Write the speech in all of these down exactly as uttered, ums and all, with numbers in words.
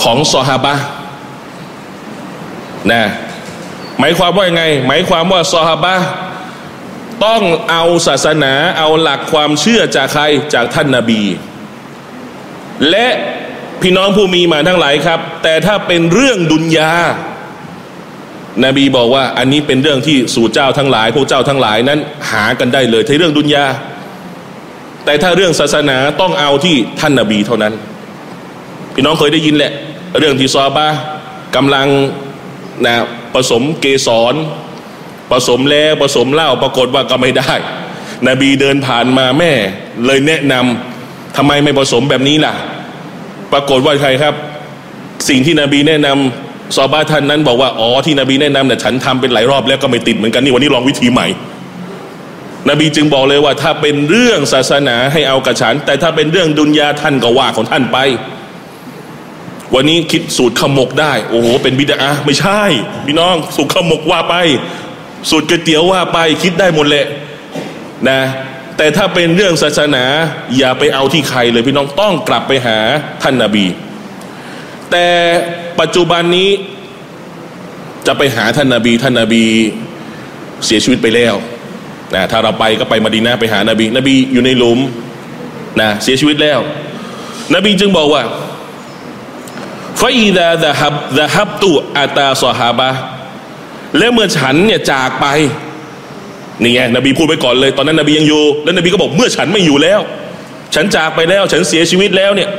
ของซอฮาบะห์นะหมายความว่ายังไงหมายความว่าซอฮาบะห์ต้องเอาศาสนาเอาหลักความเชื่อจากใครจากท่านนบีและพี่น้องผู้มีมาทั้งหลายครับแต่ถ้าเป็นเรื่องดุนยานบีบอกว่าอันนี้เป็นเรื่องที่สู่เจ้าทั้งหลายพวกเจ้าทั้งหลายนั้นหากันได้เลยในเรื่องดุนยาแต่ถ้าเรื่องศาสนาต้องเอาที่ท่านนบีเท่านั้นพี่น้องเคยได้ยินแหละเรื่องที่ซอฮาบะห์กำลังนะผสมเกสรผสมแล้วผสมเหล้าปรากฏว่าก็ไม่ได้นบีเดินผ่านมาแม่เลยแนะนำทำไมไม่ผสมแบบนี้ล่ะปรากฏว่าใครครับสิ่งที่นบีแนะนำซอฮาบะห์ท่านนั้นบอกว่าอ๋อที่นบีแนะนำเนี่ยฉันทำเป็นหลายรอบแล้วก็ไม่ติดเหมือนกันนี่วันนี้ลองวิธีใหม่นบีจึงบอกเลยว่าถ้าเป็นเรื่องศาสนาให้เอากับฉันแต่ถ้าเป็นเรื่องดุนยาท่านก็ว่าของท่านไปวันนี้คิดสูตรขมกได้โอ้โหเป็นบิดอะห์ไม่ใช่พี่น้องสูตรขมกว่าไปสูตรก๋วยเตี๋ยวว่าไปคิดได้หมดแหละนะแต่ถ้าเป็นเรื่องศาสนาอย่าไปเอาที่ใครเลยพี่น้องต้องกลับไปหาท่านนบีแต่ปัจจุบันนี้จะไปหาท่านนบีท่านนบีเสียชีวิตไปแล้วนะถ้าเราไปก็ไปมะดีนะห์ไปหานบีนบีอยู่ในหลุมนะเสียชีวิตแล้วนบีจึงบอกว่าฟาอิดะซะฮับซะฮับตุอะตาซอฮาบะห์และเมื่อฉันเนี่ยจากไปนี่ไงนบีพูดไปก่อนเลยตอนนั้นนบียังอยู่แล้วนบีก็บอกเมื่อฉันไม่อยู่แล้วฉันจากไปแล้วฉันเสียชีวิตแล้วเนี่ย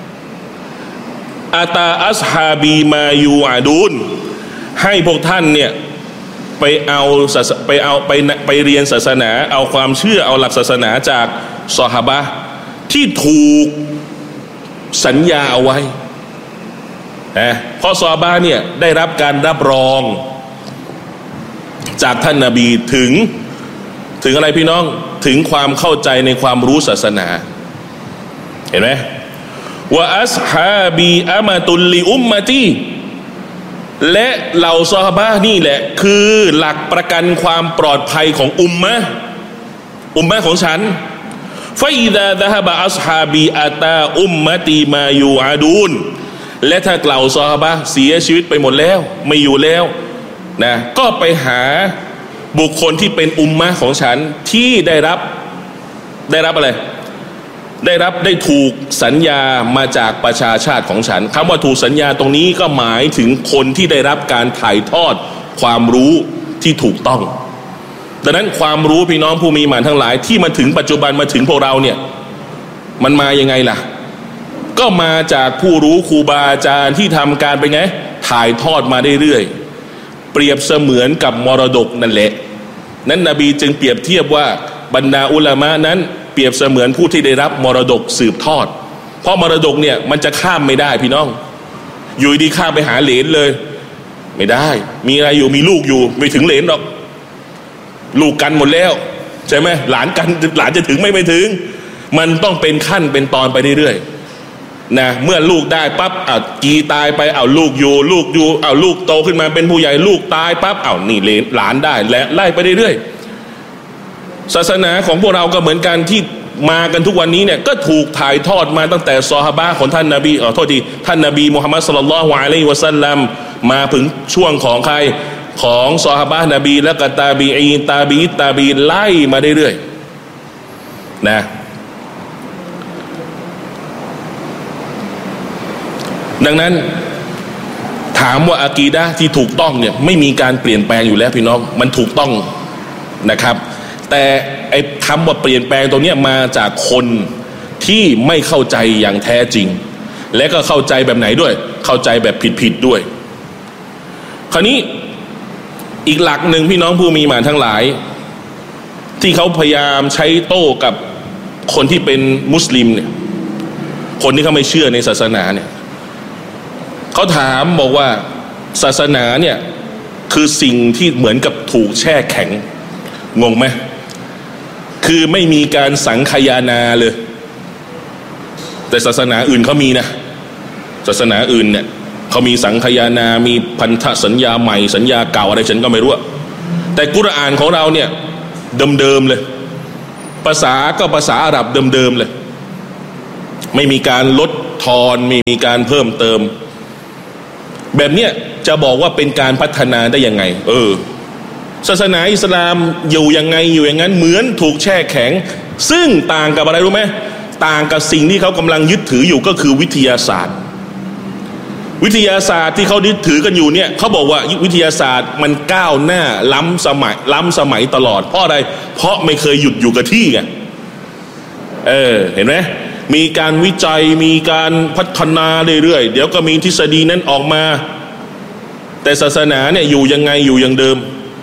อาตาอัศฮาบีมายูอาดูนให้พวกท่านเนี่ยไปเอาไปเอาไปไปเรียนศาสนาเอาความเชื่อเอาหลักศาสนาจากซอฮาบะห์ที่ถูกสัญญาเอาไว้นะเพราะซอฮาบะห์เนี่ยได้รับการรับรองจากท่านนบีถึงถึงอะไรพี่น้องถึงความเข้าใจในความรู้ศาสนาเห็นไหมว่าอัศฮาบีอามาตุลลิอุมมะตีและเหล่าซอฮาบะห์นี่แหละคือหลักประกันความปลอดภัยของอุมมะอุมมะของฉันฟะอิซาซะฮะบะอัศฮาบีอาตาอุมมะตีมายูอาดูนและถ้าเหล่าซอฮาบะห์เสียชีวิตไปหมดแล้วไม่อยู่แล้วนะก็ไปหาบุคคลที่เป็นอุมมะของฉันที่ได้รับได้รับอะไรได้รับได้ถูกสัญญามาจากประชาชาติของฉันคำว่าถูกสัญญาตรงนี้ก็หมายถึงคนที่ได้รับการถ่ายทอดความรู้ที่ถูกต้องดังนั้นความรู้พี่น้องผู้มีหมานทั้งหลายที่มาถึงปัจจุบันมาถึงพวกเราเนี่ยมันมายังไงล่ะก็มาจากผู้รู้ครูบาอาจารย์ที่ทำการไปไงถ่ายทอดมาเรื่อยๆเปรียบเสมือนกับมรดกนั่นแหละนั้นนบีจึงเปรียบเทียบว่าบรรดาอุลามะนั้นเปรียบเสมือนผู้ที่ได้รับมรดกสืบทอดเพราะมรดกเนี่ยมันจะข้ามไม่ได้พี่น้องอยู่ดีข้ามไปหาเหลนเลยไม่ได้มีอะไรอยู่มีลูกอยู่ไม่ถึงเหลนหรอกลูกกันหมดแล้วใช่ไหมหลานกันหลานจะถึงไม่ไม่ถึงมันต้องเป็นขั้นเป็นตอนไปเรื่อยๆนะเมื่อลูกได้ปั๊บอ่ะกีตายไปเอาลูกอยู่ลูกอยู่เอาลูกโตขึ้นมาเป็นผู้ใหญ่ลูกตายปั๊บเอานี่เหลนหลานได้และไล่ไปเรื่อยๆศาสนาของพวกเราก็เหมือนกันที่มากันทุกวันนี้เนี่ยก็ถูกถ่ายทอดมาตั้งแต่ซอฮาบะห์ของท่านนบีอ๋อโทษทีท่านนบีมุฮัมมัดศ็อลลัลลอฮุอะลัยฮิวะซัลลัมมาถึงช่วงของใครของซอฮาบะห์นบีและก็ตาบีอีนตาบีตาบีไล่มาเรื่อยๆนะดังนั้นถามว่าอากีดะห์ที่ถูกต้องเนี่ยไม่มีการเปลี่ยนแปลงอยู่แล้วพี่น้องมันถูกต้องนะครับแต่ไอ้คำว่าเปลี่ยนแปลงตรงนี้มาจากคนที่ไม่เข้าใจอย่างแท้จริงและก็เข้าใจแบบไหนด้วยเข้าใจแบบผิดๆด้วยคราวนี้อีกหลักหนึ่งพี่น้องผู้มีหมานทั้งหลายที่เขาพยายามใช้โต้กับคนที่เป็นมุสลิมเนี่ยคนที่เขาไม่เชื่อในศาสนาเนี่ยเขาถามบอกว่าศาสนาเนี่ยคือสิ่งที่เหมือนกับถูกแช่แข็งงงไหมคือไม่มีการสังคายนาเลยแต่ศาสนาอื่นเขามีนะศาสนาอื่นเนี่ยเขามีสังคายนามีพันธสัญญาใหม่สัญญาเก่าอะไรฉันก็ไม่รู้แต่กุรอานของเราเนี่ยเดิมๆเลยภาษาก็ภาษาอาหรับเดิมๆเลยไม่มีการลดทอนไม่มีการเพิ่มเติมแบบเนี้ยจะบอกว่าเป็นการพัฒนาได้ยังไงเออศาสนาอิสลามอยู่ยังไงอยู่อย่างนั้นเหมือนถูกแช่แข็งซึ่งต่างกับอะไรรู้ไหมต่างกับสิ่งที่เขากำลังยึดถืออยู่ก็คือวิทยาศาสตร์วิทยาศาสตร์ที่เขายึดถือกันอยู่เนี่ยเขาบอกว่าวิทยาศาสตร์มันก้าวหน้าล้ำสมัยล้ำสมัยตลอดเพราะอะไรเพราะไม่เคยหยุดอยู่กับที่ไงเออเห็นไหมมีการวิจัยมีการพัฒนาเรื่อยๆเดี๋ยวก็มีทฤษฎีนั้นออกมาแต่ศาสนาเนี่ยอยู่ยังไงอยู่อย่างเดิม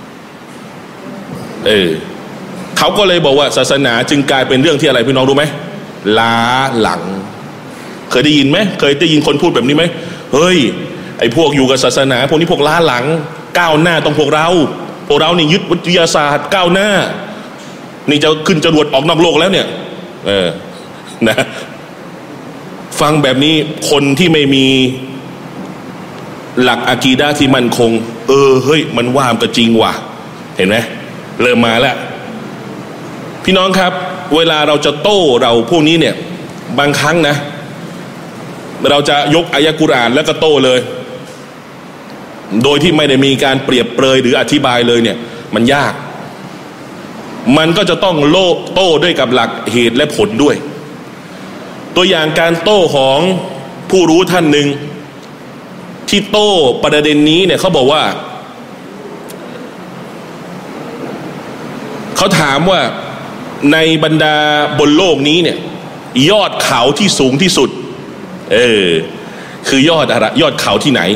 เออเขาก็เลยบอกว่าศาสนาจึงกลายเป็นเรื่องที่อะไรพี่น้องรู้ไหมล้าหลังเคยได้ยินไหมเคยได้ยินคนพูดแบบนี้ไหมเฮ้ยไอ้พวกอยู่กับศาสนาพวกนี้พวกล้าหลังก้าวหน้าต้องพวกเราพวกเรานี่ยึดวิทยาศาสตร์ก้าวหน้านี่จะขึ้นจรวดออกนอกโลกแล้วเนี่ยเออนะฟังแบบนี้คนที่ไม่มีหลักอะกีดะห์ที่มั่นคงเออเฮ้ยมันว่ามก็จริงว่ะเห็นไหมเริ่มมาแล้วพี่น้องครับเวลาเราจะโต้เราพวกนี้เนี่ยบางครั้งนะเราจะยกอายะกุรอานแล้วก็โต้เลยโดยที่ไม่ได้มีการเปรียบเปรยหรืออธิบายเลยเนี่ยมันยากมันก็จะต้องโลโต้ด้วยกับหลักเหตุและผลด้วยตัวอย่างการโต้ของผู้รู้ท่านหนึ่งที่โต้ประเด็นนี้เนี่ยเขาบอกว่าเขาถามว่าในบรรดาบนโลกนี้เนี่ยยอดเขาที่สูงที่สุดเออคือยอดอะไรยอดเขาที่ไหน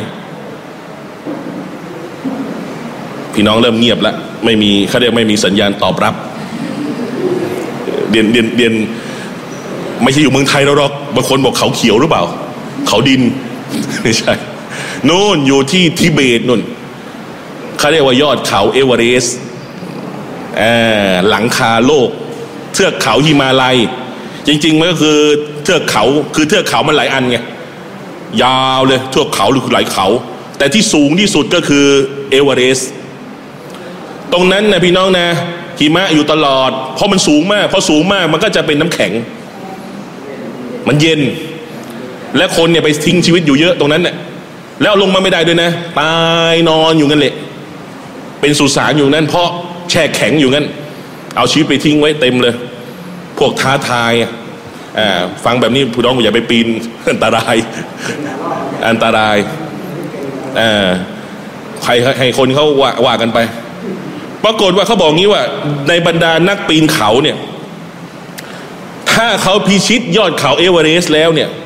พี่น้องเริ่มเงียบแล้วไม่มีเขาเรียกไม่มีสัญญาณตอบรับเดียนเดียนเดียนไม่ใช่อยู่เมืองไทยแล้วหรอกบางคนบอกเขาเขียวหรือเปล่าเขาดินไม่ใช่นู่นอยู่ที่ทิเบตนู่นเขาเรียกว่ายอดเขาเอเวอเรสต์หลังคาโลกเทือกเขาหิมาลัยจริงๆมันก็คือเทือกเขาคือเทือกเขามันหลายอันไงยาวเลยเทือกเขาหรือหลายเขาแต่ที่สูงที่สุดก็คือเอเวอเรสต์ตรงนั้นนะพี่น้องนะหิมะอยู่ตลอดเพราะมันสูงมากเพราะสูงมากมันก็จะเป็นน้ำแข็งมันเย็นและคนเนี่ยไปทิ้งชีวิตอยู่เยอะตรงนั้นเนี่ยแล้วลงมาไม่ได้ด้วยนะตายนอนอยู่งั้นแหละเป็นสุสานอยู่นั่นเพราะแช่แข็งอยู่งั้นเอาชีวิตไปทิ้งไว้เต็มเลยพวกท้าทายอ่าฟังแบบนี้ผู้น้องอย่าไปปีนอันตรายอันตรายอ่าใครให้คนเขาว่าว่ากันไปปรากฏว่าเขาบอกงี้ว่าในบรรดานักปีนเขาเนี่ยถ้าเขาพิชิตยอดเขาเอเวอเรสต์แล้วเนี่ย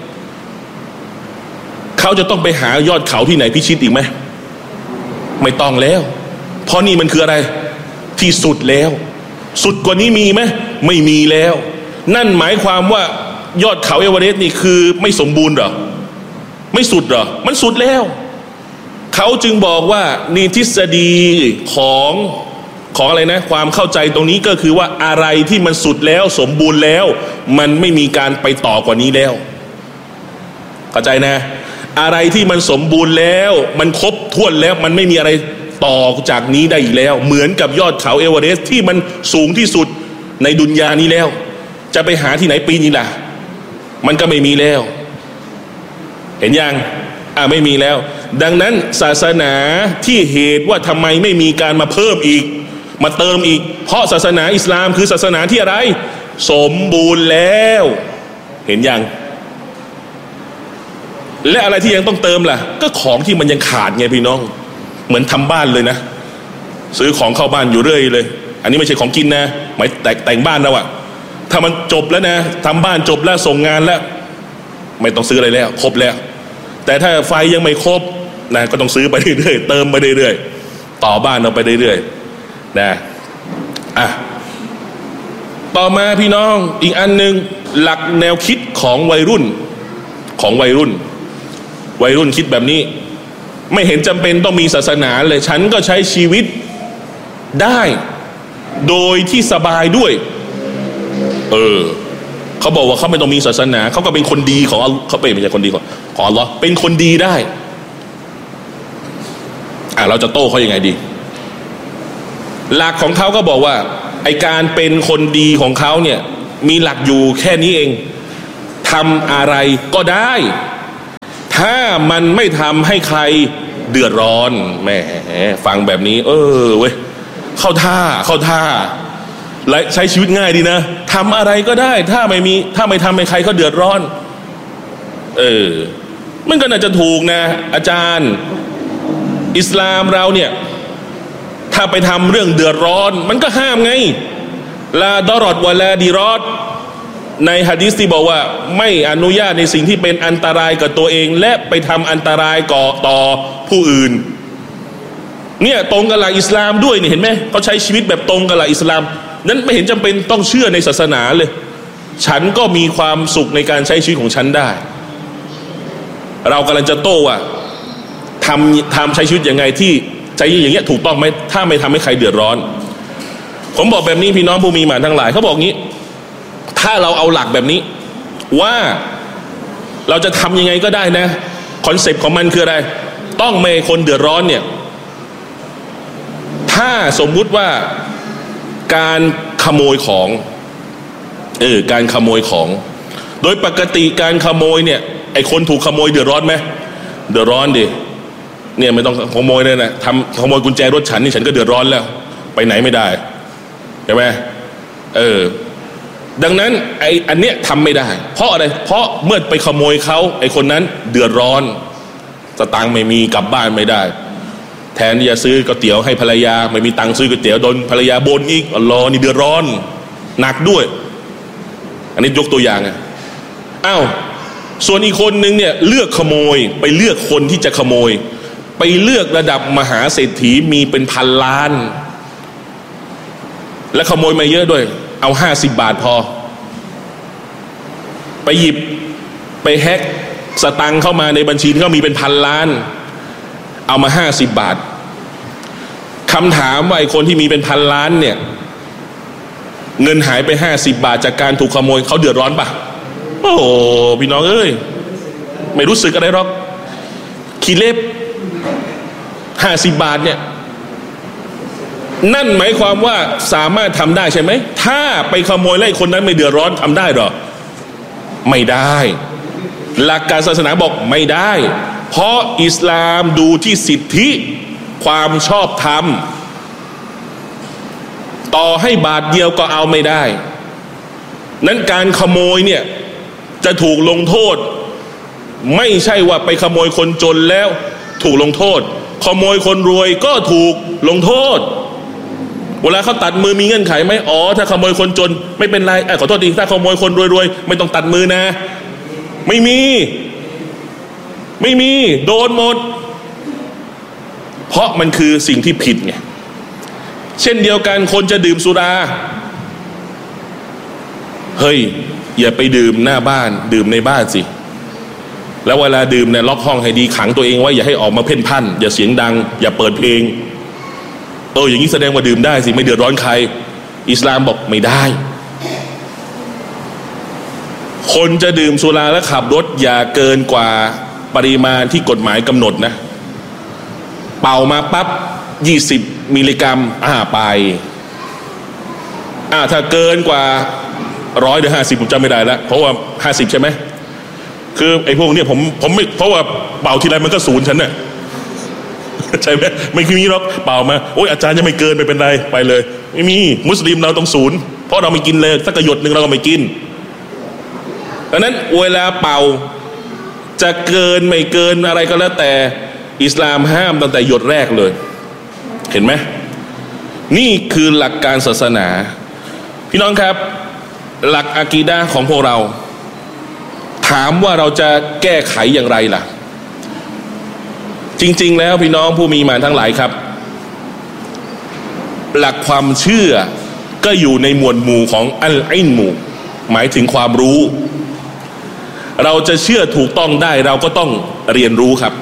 เขาจะต้องไปหายอดเขาที่ไหนพิชิตอีกไหมไม่ต้องแล้วเพราะนี่มันคืออะไรที่สุดแล้วสุดกว่านี้มีไหมไม่มีแล้วนั่นหมายความว่ายอดเขาเอเวอเรสต์นี่คือไม่สมบูรณ์หรอไม่สุดหรอมันสุดแล้วเขาจึงบอกว่านี่ทฤษฎีของของอะไรนะความเข้าใจตรงนี้ก็คือว่าอะไรที่มันสุดแล้วสมบูรณ์แล้วมันไม่มีการไปต่อกว่านี้แล้วเข้าใจนะอะไรที่มันสมบูรณ์แล้วมันครบถ้วนแล้วมันไม่มีอะไรต่อจากนี้ได้อีกแล้วเหมือนกับยอดเขาเอเวอเรสต์ที่มันสูงที่สุดในดุนยานี้แล้วจะไปหาที่ไหนปีนี้ล่ะมันก็ไม่มีแล้วเห็นยังอ่าไม่มีแล้วดังนั้นศาสนาที่เหตุว่าทำไมไม่มีการมาเพิ่มอีกมาเติมอีกเพราะศาสนาอิสลามคือศาสนาที่อะไรสมบูรณ์แล้วเห็นยังและอะไรที่ยังต้องเติมล่ะก็ของที่มันยังขาดไงพี่น้องเหมือนทำบ้านเลยนะซื้อของเข้าบ้านอยู่เรื่อยเลยอันนี้ไม่ใช่ของกินนะหมายแต่แต่งบ้านแล้วอะถ้ามันจบแล้วนะทำบ้านจบแล้วส่งงานแล้วไม่ต้องซื้ออะไรแล้วครบแล้วแต่ถ้าไฟยังไม่ครบนะก็ต้องซื้อไปเรื่อยๆเติมไปเรื่อยๆต่อบ้านเราไปเรื่อยๆนะอ่ะต่อมาพี่น้องอีกอันนึงหลักแนวคิดของวัยรุ่นของวัยรุ่นวัยรุ่นคิดแบบนี้ไม่เห็นจำเป็นต้องมีศาสนาเลยฉันก็ใช้ชีวิตได้โดยที่สบายด้วยเออเขาบอกว่าเขาไม่ต้องมีศาสนาเขาก็เป็นคนดีของเขาเป็นไม่ใช่คนดีของของอัลเลาะห์เป็นคนดีได้อ่ะเราจะโต้เขายังไงดีหลักของเขาก็บอกว่าไอการเป็นคนดีของเขาเนี่ยมีหลักอยู่แค่นี้เองทำอะไรก็ได้ทถ้ามันไม่ทำให้ใครเดือดร้อนแหมฟังแบบนี้เออเว้ยเข้าท่าเข้าท่าและใช้ชีวิตง่ายดีนะทำอะไรก็ได้ถ้าไม่มีถ้าไม่ทำให้ใครเขาเดือดร้อนเออมันก็น่าจะถูกนะอาจารย์อิสลามเราเนี่ยถ้าไปทำเรื่องเดือดร้อนมันก็ห้ามไงลาดอรอดวะลาดีรอดในหะดีษที่บอกว่าไม่อนุญาตในสิ่งที่เป็นอันตรายกับตัวเองและไปทำอันตรายก่อต่อผู้อื่นเนี่ยตรงกับหลักอิสลามด้วยนี่เห็นไหมเขาใช้ชีวิตแบบตรงกับหลักอิสลามนั้นไม่เห็นจำเป็นต้องเชื่อในศาสนาเลยฉันก็มีความสุขในการใช้ชีวิตของฉันได้เรากำลังจะโต้ว่าทำทำใช้ชีวิตยังไงที่ใจอย่างเงี้ยถูกต้องไหมถ้าไม่ทำให้ใครเดือดร้อนผมบอกแบบนี้พี่น้องผู้มีหมานทั้งหลายเขาบอกงี้ถ้าเราเอาหลักแบบนี้ว่าเราจะทำยังไงก็ได้นะคอนเซปต์ของมันคืออะไรต้องไม่ให้คนเดือดร้อนเนี่ยถ้าสมมุติว่าการขโมยของเออการขโมยของโดยปกติการขโมยเนี่ยไอ้คนถูกขโมยเดือดร้อนไหมเดือดร้อนดิเนี่ยไม่ต้องขโมยเลยนะทำขโมยกุญแจรถฉันนี่ฉันก็เดือดร้อนแล้วไปไหนไม่ได้ใช่ไหมเออดังนั้นไอ้อันเนี้ยทำไม่ได้เพราะอะไรเพราะเมื่อไปขโมยเขาไอ้คนนั้นเดือดร้อนสตางค์ไม่มีกลับบ้านไม่ได้แทนที่จะซื้อก๋วยเตี๋ยวให้ภรรยาไม่มีตังค์ซื้อก๋วยเตี๋ยวโดนภรรยาบ่นอีกอัลลอฮ์นี่เดือดร้อนหนักด้วยอันนี้ยกตัวอย่างไงอ้าวส่วนอีกคนนึงเนี่ยเลือกขโมยไปเลือกคนที่จะขโมยไปเลือกระดับมหาเศรษฐีมีเป็นพันล้านและขโมยมาเยอะด้วยเอาห้าสิบบาทพอไปหยิบไปแฮกสตังค์เข้ามาในบัญชีที่เขามีเป็นพันล้านเอามาห้าสิบบาทคำถามว่าไอ้คนที่มีเป็นพันล้านเนี่ยเงินหายไปห้าสิบบาทจากการถูกขโมยเขาเดือดร้อนปะโอ้พี่น้องเอ้ยไม่รู้สึกอะไรหรอกขี้เล็บห้าสิบบาทเนี่ยนั่นหมายความว่าสามารถทำได้ใช่ไหมถ้าไปขโมยแล้วคนนั้นไม่เดือดร้อนทำได้หรอไม่ได้หลักการศาสนาบอกไม่ได้เพราะอิสลามดูที่สิทธิความชอบธรรมต่อให้บาทเดียวก็เอาไม่ได้นั้นการขโมยเนี่ยจะถูกลงโทษไม่ใช่ว่าไปขโมยคนจนแล้วถูกลงโทษขโมยคนรวยก็ถูกลงโทษเวลาเขาตัดมือมีเงื่อนไขไหมอ๋อถ้าขโมยคนจนไม่เป็นไรขอโทษดีถ้าขโมยคนรวยๆไม่ต้องตัดมือนะไม่มีไม่มีโดนหมดเพราะมันคือสิ่งที่ผิดไงเช่นเดียวกันคนจะดื่มสุราเฮ้ยอย่าไปดื่มหน้าบ้านดื่มในบ้านสิแล้วเวลาดื่มเนี่ยล็อกห้องให้ดีขังตัวเองไว้อย่าให้ออกมาเพ่นพ่านอย่าเสียงดังอย่าเปิดเพลงเอออย่างนี้แสดงว่าดื่มได้สิไม่เดือดร้อนใครอิสลามบอกไม่ได้คนจะดื่มสุราและขับรถอย่าเกินกว่าปริมาณที่กฎหมายกำหนดนะเป่ามาปั๊บยี่สิบมิลลิกรัมอ่าไปอ่าถ้าเกินกว่าร้อยหรือห้าสิบผมจำไม่ได้แล้วเพราะว่าห้าสิบใช่ไหมคือไอ้พวกนี้ผมผมไม่เพราะว่าเป่าทีไรมันก็ศูนย์ฉันเนี่ยใช่ไหมไม่มีหรอกเป่ามาโอ้ยอาจารย์จะไม่เกินไปเป็นไรไปเลยไม่มีมุสลิมเราต้องศูนย์เพราะเราไม่กินเลยสักหยดหนึ่งเราก็ไม่กินดังนั้นเวลาเป่าจะเกินไม่เกินอะไรก็แล้วแต่อิสลามห้ามตั้งแต่หยดแรกเลยเห็นไหมนี่คือหลักการศาสนาพี่น้องครับหลักอะกีดะห์ของพวกเราถามว่าเราจะแก้ไขอย่างไรล่ะจริงๆแล้วพี่น้องผู้มีหมานทั้งหลายครับหลักความเชื่อก็อยู่ในหมวดหมู่ของอัลอิลมุหมายถึงความรู้เราจะเชื่อถูกต้องได้เราก็ต้องเรียนรู้ครับ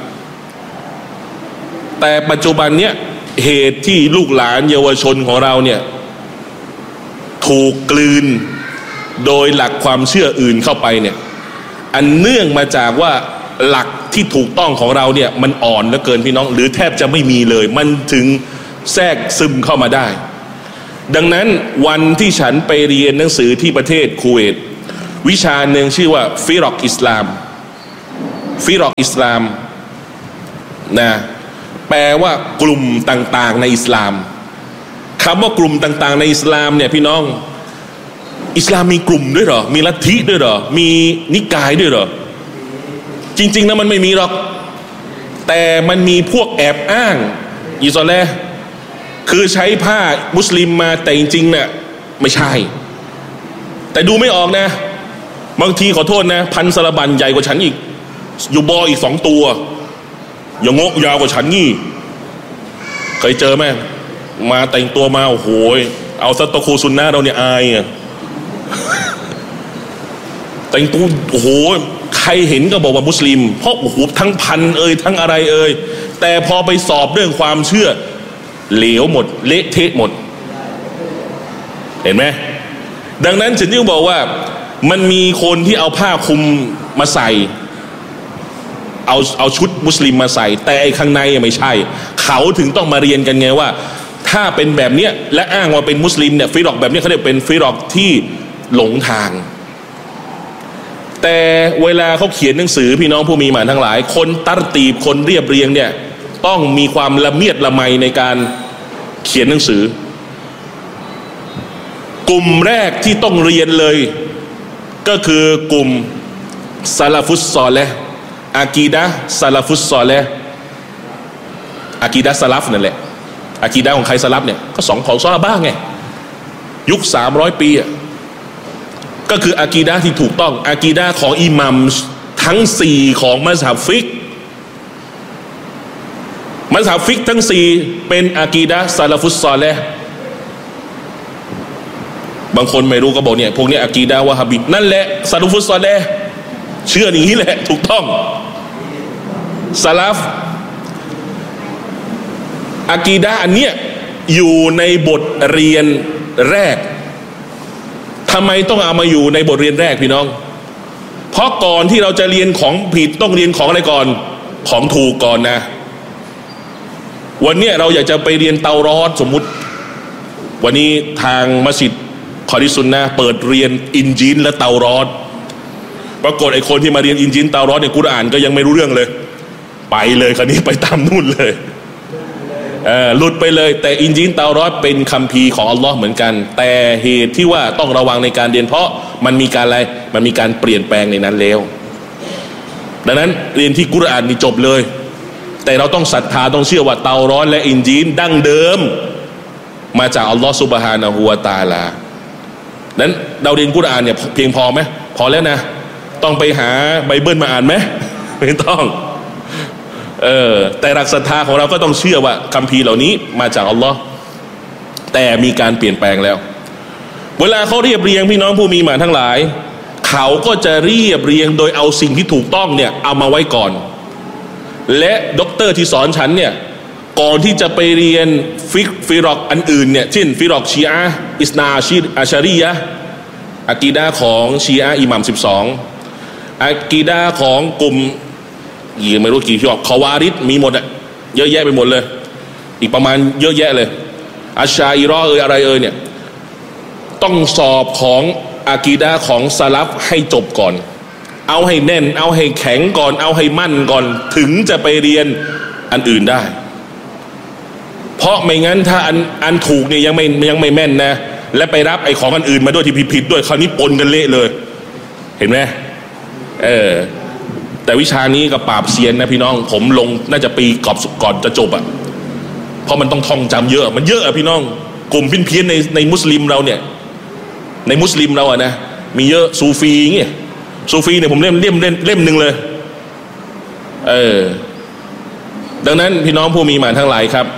แต่ปัจจุบันเนี้ยเหตุที่ลูกหลานเยาวชนของเราเนี่ยถูกกลืนโดยหลักความเชื่ออื่นเข้าไปเนี่ยอันเนื่องมาจากว่าหลักที่ถูกต้องของเราเนี่ยมันอ่อนเหลือเกินพี่น้องหรือแทบจะไม่มีเลยมันถึงแทรกซึมเข้ามาได้ดังนั้นวันที่ฉันไปเรียนหนังสือที่ประเทศคูเวตวิชาหนึ่งชื่อว่าฟิรอกอิสลามฟิรอกอิสลามนะแปลว่ากลุ่มต่างๆในอิสลามคำว่ากลุ่มต่างๆในอิสลามเนี่ยพี่น้องอิสลามมีกลุ่มด้วยเหรอมีลัทธิด้วยเหรอมีนิกายด้วยเหรอจริงๆนะมันไม่มีหรอกแต่มันมีพวกแอบอ้างอิสลามคือใช้ผ้ามุสลิมมาแต่จริงๆเนี่ยไม่ใช่แต่ดูไม่ออกนะบางทีขอโทษนะพันสารบัญใหญ่กว่าฉันอีกอยู่บออีกสองตัวอย่างงกยาวกว่าฉันนี่เคยเจอไหมมาแต่งตัวมาโอ้โหเอาซัตโตโคซุนนะเราเนี่ยอายอ่ะแต่งตัวโอ้โหใครเห็นก็บอกว่ามุสลิมเพราะโอ้โหทั้งพันเอ่ยทั้งอะไรเอ่ยแต่พอไปสอบเรื่องความเชื่อเหลวหมดเละเทะหมดเห็นไหมดังนั้นฉันจึงบอกว่ามันมีคนที่เอาผ้าคลุมมาใส่เอาเอาชุดมุสลิมมาใส่แต่ไอ้ข้างในไม่ใช่เขาถึงต้องมาเรียนกันไงว่าถ้าเป็นแบบเนี้ยและอ้างว่าเป็นมุสลิมเนี่ยฟิรอกแบบนี้เขาเรียกเป็นฟิรอกที่หลงทางแต่เวลาเขาเขียนหนังสือพี่น้องผู้มีหมานทั้งหลายคนตัรตีบคนเรียบเรียงเนี่ยต้องมีความละเมียดละไมในการเขียนหนังสือกลุ่มแรกที่ต้องเรียนเลยก็คือกลุ่มซาลาฟุสซอเลห์อากีดะห์ซาลาฟุสซอเลห์อากีดะห์ซาลัฟนั่นแหละอากีดะห์ของใครซาลัฟเนี่ยก็สองของซอฮาบะห์ไงยุคสามร้อยปีอ่ะก็คืออากีดะห์ที่ถูกต้องอากีดะห์ของอิหมัมทั้งสี่ของมัซฮับฟิกมัซฮับฟิกทั้งสี่เป็นอากีดะห์ซาลาฟุสซอเลห์บางคนไม่รู้ก็บอกเนี่ยพวกนี้อากีดะห์วะฮาบีนั่นแหละซาลาฟุสซอเลห์เชื่ออย่างนี้แหละถูกต้องซาลาฟอากีดะห์อันเนี้ยอยู่ในบทเรียนแรกทำไมต้องเอามาอยู่ในบทเรียนแรกพี่น้องเพราะก่อนที่เราจะเรียนของผิดต้องเรียนของอะไรก่อนของถูกก่อนนะวันนี้เราอยากจะไปเรียนเตารอดสมมุติวันนี้ทางมัสยิดคอริซุนนะเปิดเรียนอินจีลและเตารอดปรากฏไอ้คนที่มาเรียนอินจีลเตารอดเนี่ยกุรอานก็ยังไม่รู้เรื่องเลยไปเลยคราวนี้ไปตามนู่นเลยเออหลุดไปเลยแต่อินจีลเตารอดเป็นคัมภีร์ของอัลลอฮ์เหมือนกันแต่เหตุที่ว่าต้องระวังในการเรียนเพราะมันมีการอะไรมันมีการเปลี่ยนแปลงในนั้นแล้วดังนั้นเรียนที่กุรอานนี่จบเลยแต่เราต้องศรัทธาต้องเชื่อว่าเตารอดและอินจีลดั้งเดิมมาจากอัลลอฮ์ซุบฮานะฮูวะตะอาลานั้นเราเรียนกุรอานเนี่ยเพียงพอไหมพอแล้วนะต้องไปหาไบเบิลมาอ่านไหมไม่ต้องเออแต่หลักศรัทธาของเราก็ต้องเชื่อว่าคัมภีร์เหล่านี้มาจากอัลลอฮ์แต่มีการเปลี่ยนแปลงแล้วเวลาเขาเรียบเรียงพี่น้องผู้มีหมานทั้งหลายเขาก็จะเรียบเรียงโดยเอาสิ่งที่ถูกต้องเนี่ยเอามาไว้ก่อนและด็อกเตอร์ที่สอนฉันเนี่ยก่อนที่จะไปเรียนฟิกฟิรอกอันอื่นเนี่ยเช่นฟิรอกชีอะห์อิสนาชีอาชารียะห์อากีดะห์ของชีอะห์อิหม่ามสิบสองอากีดะห์ของกลุ่มยี่ไม่รู้กี่ชื่อคอวาริดมีหมดอะเยอะแยะไปหมดเลยอีกประมาณเยอะแยะเลยอัชชาอิรอเอ่ยอะไรเอ่ยเนี่ยต้องสอบของอากีดะห์ของซะลัฟให้จบก่อนเอาให้แน่นเอาให้แข็งก่อนเอาให้มั่นก่อนถึงจะไปเรียนอันอื่นได้เพราะไม่งั้นถ้าอันอันถูกเนี่ยยังไม่ยังไม่แม่นนะและไปรับไอ้ของอันอื่นมาด้วยที่ผิดๆด้วยคราวนี้ปนกันเละเลยเห็นไหมเออแต่วิชานี้ก็ปราบเซียนนะพี่น้องผมลงน่าจะปีก่อนก่อนจะจบอ่ะเพราะมันต้องท่องจำเยอะมันเยอะอ่ะพี่น้องกลุ่มเพี้ยนๆในในมุสลิมเราเนี่ยในมุสลิมเราอ่ะนะมีเยอะซูฟีเงี้ยซูฟีเนี่ยผมเล่มเล่มเล่มเล่มหนึ่งเลยเออดังนั้นพี่น้องผู้มีหมานทั้งหลายครับ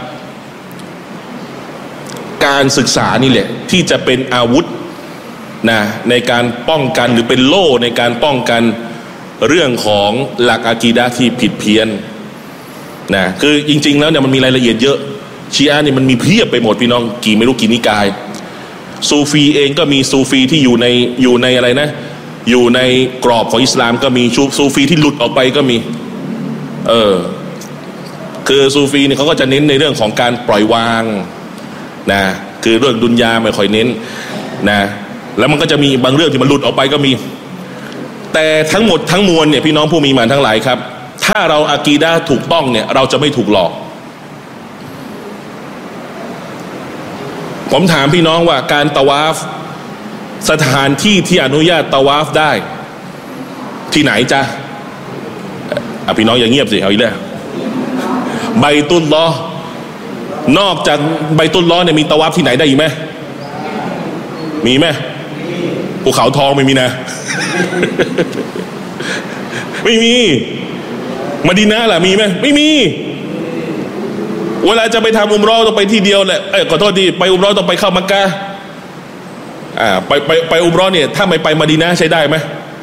การศึกษานี่แหละที่จะเป็นอาวุธนะในการป้องกันหรือเป็นโล่ในการป้องกันเรื่องของหลักอากีดะห์ที่ผิดเพี้ยนนะคือจริงๆแล้วเนี่ยมันมีรายละเอียดเยอะชีอะห์เนี่ยมันมีเพียบไปหมดพี่น้องกี่ไม่รู้กี่นิกายซูฟีเองก็มีซูฟีที่อยู่ในอยู่ในอะไรนะอยู่ในกรอบของอิสลามก็มีซูฟีที่หลุดออกไปก็มีเออคือซูฟีเนี่ยเขาก็จะเน้นในเรื่องของการปล่อยวางนะคือเรื่องดุนยาไม่ค่อยเน้นนะแล้วมันก็จะมีบางเรื่องที่มันหลุดออกไปก็มีแต่ทั้งหมดทั้งมวลเนี่ยพี่น้องผู้มีหมานทั้งหลายครับถ้าเราอากีดะห์ถูกต้องเนี่ยเราจะไม่ถูกหลอกผมถามพี่น้องว่าการตะวาฟสถานที่ที่อนุญาตตะวาฟได้ที่ไหนจ๊ะอ่ะพี่น้องอย่าเงียบสิเอาอีกแล้วไบตุลลอฮ์นอกจากไบตุลลอฮ์เนี่ยมีตะวาฟที่ไหนได้อีกไหมมีไหมภูเขาทองไม่มีนะ ไม่มีมะดีนะห์ล่ะมีไหมไม่มีเวลาจะไปทำอุมเราะห์ต้องไปที่เดียวแหละเอ้ยขอโทษทีไปอุมเราะห์ต้องไปเข้ามักกะฮ์อ่าไปไปไปอุมเราะห์เนี่ยถ้าไม่ไปมะดีนะห์ใช้ได้ไหม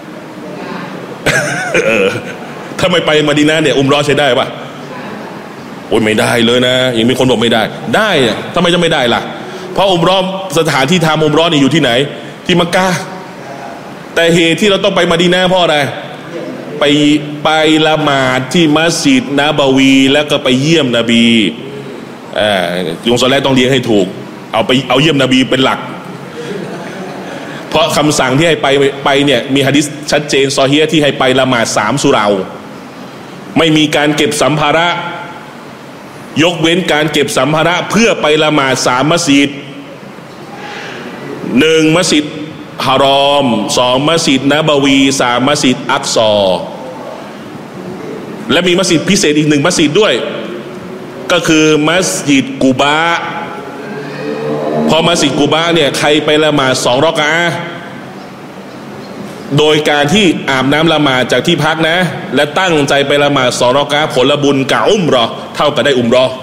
เออถ้าไม่ไปมะดีนะห์เนี่ยอุมเราะห์ใช้ได้ป่ะโอ้ยไม่ได้เลยนะยังมีคนบอกไม่ได้ได้ทำไมจะไม่ได้ล่ะเพราะอุมเราะห์สถานที่ทำอุมเราะห์นี่อยู่ที่ไหนที่มักกะฮ์แต่เหตุที่เราต้องไปมะดีนะห์เพราะอะไรไปไปละหมาดที่มัสยิดนบวีแล้วก็ไปเยี่ยมนบีอ่ายุงซอแลต้องเรียนให้ถูกเอาไปเอาเยี่ยมนบีเป็นหลักเพราะคำสั่งที่ให้ไปไปเนี่ยมีหะดีษชัดเจนซอฮีฮ์ที่ให้ไปละหมาดสามสุเราะห์ไม่มีการเก็บสัมภาระยกเว้นการเก็บสัมภาระเพื่อไปละหมาดสามมัสยิดหนึ่งมัสยิดฮารอมสองมัสยิดนบวีสามมัสยิดอักซอและมีมัสยิดพิเศษอีกหนึ่งมัสยิดด้วยก็คือมัสยิดกูบาพอมัสยิดกูบาเนี่ยใครไปละหมาดสองรอกะอะห์โดยการที่อาบน้ำละหมาดจากที่พักนะและตั้งใจไปละหมาดสองรอกะอะห์ผลบุญกะอุมเราะห์เท่ากับได้อุมเราะห์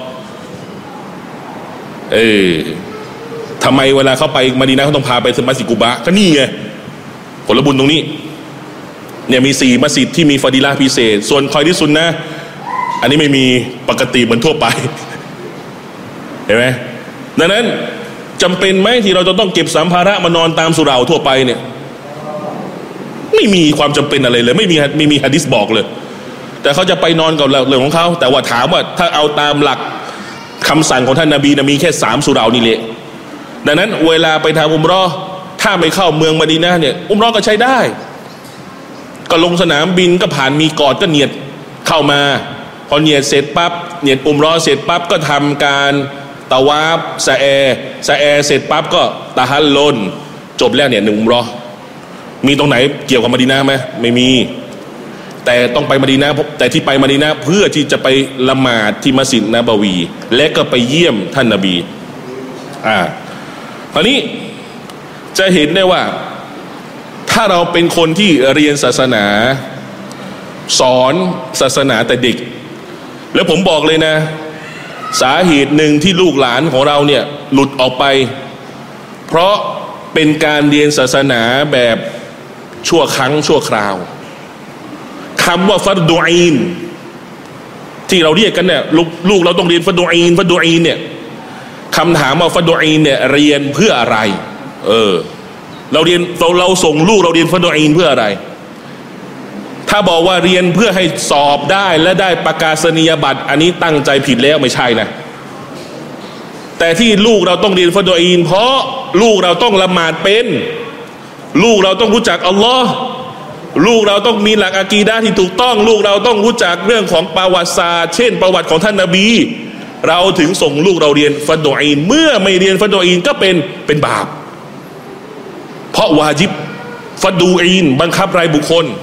เออทำไมเวลาเขาไปมะดีนะห์เขาต้องพาไปมัสยิดกูบาก็นี่ไงผลบุญตรงนี้เนี่ยมีสี่มัสยิดที่มีฟอดีละห์พิเศษส่วนคอยที่สุนนะอันนี้ไม่มีปกติเหมือนทั่วไปเห็นไหมดังนั้นจำเป็นไหมที่เราจะต้องเก็บสัมภาระมานอนตามสุเหร่าทั่วไปเนี่ยไม่มีความจำเป็นอะไรเลยไม่มีไม่มีหะดีษบอกเลยแต่เขาจะไปนอนกับเรื่องของเขาแต่ว่าถามว่าถ้าเอาตามหลักคำสั่งของท่านนบีนะมีแค่สามสุเหร่านี่แหละดังนั้นเวลาไปทำอุมเราะห์ถ้าไม่เข้าเมืองมะดีนะห์เนี่ยอุมเราะห์ก็ใช้ได้ก็ลงสนามบินก็ผ่านมีกอดก็เนียดเข้ามาพอเนียดเสร็จปั๊บเนียดอุมเราะห์เสร็จปั๊บก็ทำการตะวาฟซะแอซะแอเสร็จปั๊บก็ตะฮัลลุลจบแล้วเนี่ยหนึ่งอุมเราะห์มีตรงไหนเกี่ยวกับมะดีนะห์ไหมไม่มีแต่ต้องไปมะดีนะห์แต่ที่ไปมะดีนะห์เพื่อที่จะไปละหมาดที่มัสยิดนบวีและก็ไปเยี่ยมท่านนบีอ่าคราวนี้จะเห็นได้ว่าถ้าเราเป็นคนที่เรียนศาสนาสอนศาสนาแต่เด็กแล้วผมบอกเลยนะสาเหตุหนึ่งที่ลูกหลานของเราเนี่ยหลุดออกไปเพราะเป็นการเรียนศาสนาแบบชั่วครั้งชั่วคราวคำว่าฟัดดูอีนที่เราเรียกกันเนี่ยลูกลูกเราต้องเรียนฟัดดูอีนฟัดดูอีนเนี่ยคำถามว่าฟัดดูอีนเนี่ยเรียนเพื่ออะไรเออเราเรียนเราเราส่งลูกเราเรียนฟัดดูอีนเพื่ออะไรถ้าบอกว่าเรียนเพื่อให้สอบได้และได้ประกาศนียบัตรอันนี้ตั้งใจผิดแล้วไม่ใช่นะแต่ที่ลูกเราต้องเรียนฟัดดูอีนเพราะลูกเราต้องละหมาดเป็นลูกเราต้องรู้จักอัลลอฮ์ลูกเราต้องมีหลักอะกีดะห์ที่ถูกต้องลูกเราต้องรู้จักเรื่องของประวัติศาสตร์เช่นประวัติของท่านนบีเราถึงส่งลูกเราเรียนฟัดดูอีนเมื่อไม่เรียนฟัดดูอีนก็เป็นเป็นบาปเพราะวาญิบฟัดดูอีนบังคับรายบุคคล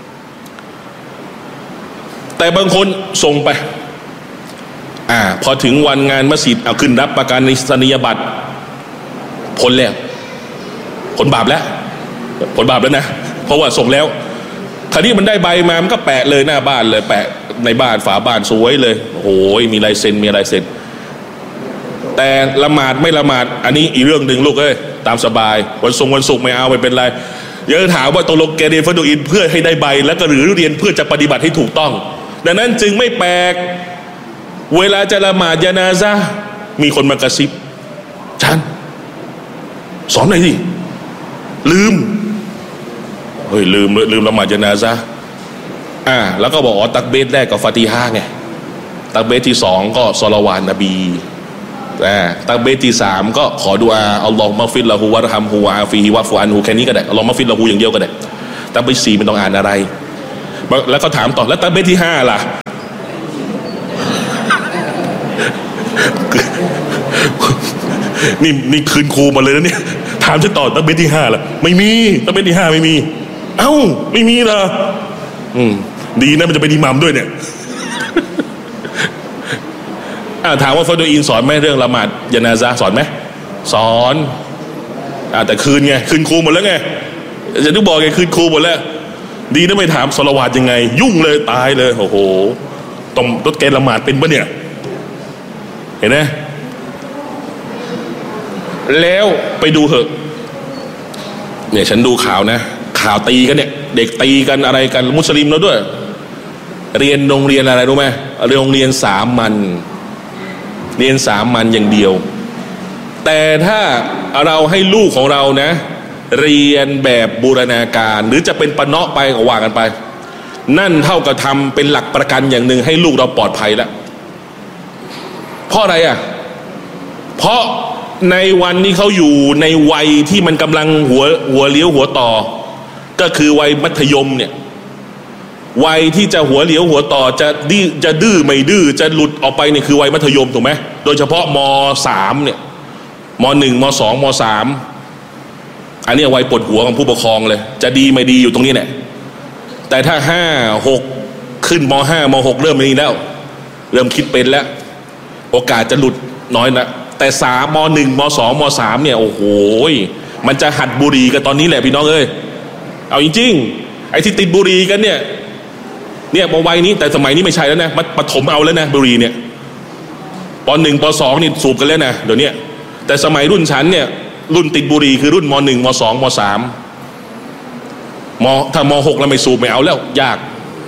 แต่บางคนส่งไปอ่าพอถึงวันงานมัสยิดเอาขึ้นรับประกาศนียบัตรผลแล้วผลบาปแล้วผลบาปแล้วนะเพราะว่าส่งแล้วคราวนี้มันได้ใบมามันก็แปะเลยหน้าบ้านเลยแปะในบ้านฝาบ้านสวยเลยโอ้ยมีลายเซ็นมีลายเซ็นแต่ละหมาดไม่ละหมาดอันนี้อีกเรื่องหนึ่งลูกเอ้ยตามสบายวันศุกร์วันศุกร์ไม่เอาไม่เป็นไรเยอะถามว่าตกลงแกเรียนฟัดดูอินเพื่อให้ได้ใบแล้วก็หรือเรียนเพื่อจะปฏิบัติให้ถูกต้องดังนั้นจึงไม่แปลกเวลาจะละหมาดญะนาซะห์มีคนมากระซิบฉันสอนหน่อยสิลืมเฮ้ยลืมลืมละหมาดญะนาซะห์อ่าแล้วก็บอกอ๋อตักเบสแรกกับฟาติฮะห์ไงตักเบสที่สองก็ศอลาวาตนบีอ่าตักเบสที่สามก็ขอดุอาอัลลอฮุมัฆฟิรละฮูวะรฮัมฮูวะอาฟีฮิวะฟุอันฮูแค่นี้ก็ได้อัลลอฮุมัฆฟิรละฮูอย่างเดียวก็ได้ตักเบสสี่ไม่ต้องอ่านอะไรแล้วก็ถามต่อแล้วตักบีรที่ห้าล่ะนี่นี่คืนครูมาเลยนะเนี่ยถามฉันต่อตักบีรที่ห้าล่ะไม่มีตักบีรที่ห้าไม่มีเอ้าไม่มีเหรออืมดีนะมันจะเป็นอิหมัมด้วยเนี่ยถามว่าฟาดูอินสอนไหมเรื่องละหมาดญะนาซะห์สอนไหมสอนอ่าแต่คืนไงคืนครูหมดแล้วไงจะต้องบอกไงคืนครูหมดแล้วดีนะไม่ถามศอลาวาตยังไงยุ่งเลยตายเลยโอ้โหต้องต้องแกละหมาดเป็นปะเนี่ยเห็นไหมแล้วไปดูเหอะเนี่ยฉันดูข่าวนะข่าวตีกันเนี่ยเด็กตีกันอะไรกันมุสลิมแล้วด้วยเรียนโรงเรียนอะไรรู้ไหมโรงเรียนสามัญเรียนสามัญอย่างเดียวแต่ถ้าเราให้ลูกของเรานะเรียนแบบบูรณาการหรือจะเป็นปะเนาะไปก็ว่ากันไปนั่นเท่ากับทำเป็นหลักประกันอย่างหนึ่งให้ลูกเราปลอดภัยแล้วเพราะอะไรอ่ะเพราะในวันนี้เขาอยู่ในวัยที่มันกำลังหัวหัวเลี้ยวหัวต่อก็คือวัยมัธยมเนี่ยวัยที่จะหัวเลี้ยวหัวต่อจะดื้อจะดื้อไม่ดื้อจะหลุดออกไปเนี่ยคือวัยมัธยมถูกไหมโดยเฉพาะม.สามเนี่ยม.หนึ่งม.สองม.สามอันนี้วัยปวดหัวของผู้ปกครองเลยจะดีไม่ดีอยู่ตรงนี้แหละแต่ถ้าห้าหกขึ้นม.ห้าม.หกเริ่มนี้แล้วเริ่มคิดเป็นแล้วโอกาสจะหลุดน้อยนะแต่สามม.หนึ่งม.สองม.สามเนี่ยโอ้โหมันจะหัดบุหรี่กันตอนนี้แหละพี่น้องเอ้ยเอาจริงๆไอ้ที่ติดบุหรี่กันเนี่ยเนี่ยปวัยนี้แต่สมัยนี้ไม่ใช่แล้วนะมันปฐมเอาแล้วนะบุหรี่เนี่ยป.หนึ่งป.สองนี่สูบกันแล้วนะเดี๋ยวนี้แต่สมัยรุ่นฉันเนี่ยรุ่นติดบุหรี่คือรุ่นม.หนึ่งม.สองม.สามม.ถ้าม.หกแล้วไม่สูบไม่เอาแล้วยาก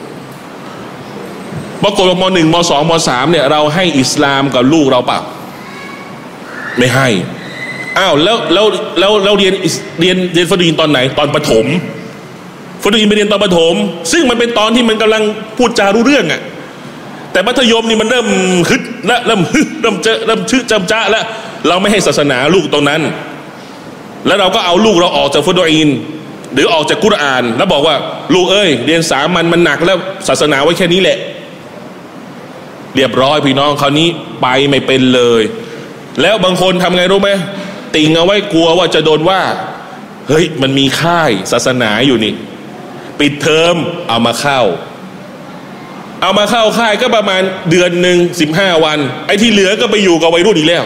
ปรากฏว่าม.หนึ่งม.สองม.สามเนี่ยเราให้อิสลามกับลูกเราเปล่าไม่ให้อ้าวแล้วแล้วแล้วเราเรียนเรียนเรียนฟาดูอินตอนไหนตอนประถมฟาดูอินไปเรียนตอนประถมซึ่งมันเป็นตอนที่มันกำลังพูดจารู้เรื่องอ่ะแต่มัธยมนี่มันเริ่มฮึดและเริ่มฮึเริ่มเจอเริ่มชื่อจำจ้าแล้วเราไม่ให้ศาสนาลูกตรงนั้นแล้วเราก็เอาลูกเราออกจากฟาดูอินหรือออกจากกุรอานแล้วบอกว่าลูกเอ้ยเรียนสามัญมันหนักแล้วศาสนาไว้แค่นี้แหละเรียบร้อยพี่น้องคราวนี้ไปไม่เป็นเลยแล้วบางคนทำไงรู้ไหมติงเอาไว้กลัวว่าจะโดนว่าเฮ้ยมันมีค่ายศาสนาอยู่นี่ปิดเทอมเอามาเข้าเอามาเข้าค่ายก็ประมาณเดือนหนึ่งสิบห้าวันไอ้ที่เหลือก็ไปอยู่กับวัยรุ่นอีกแล้ว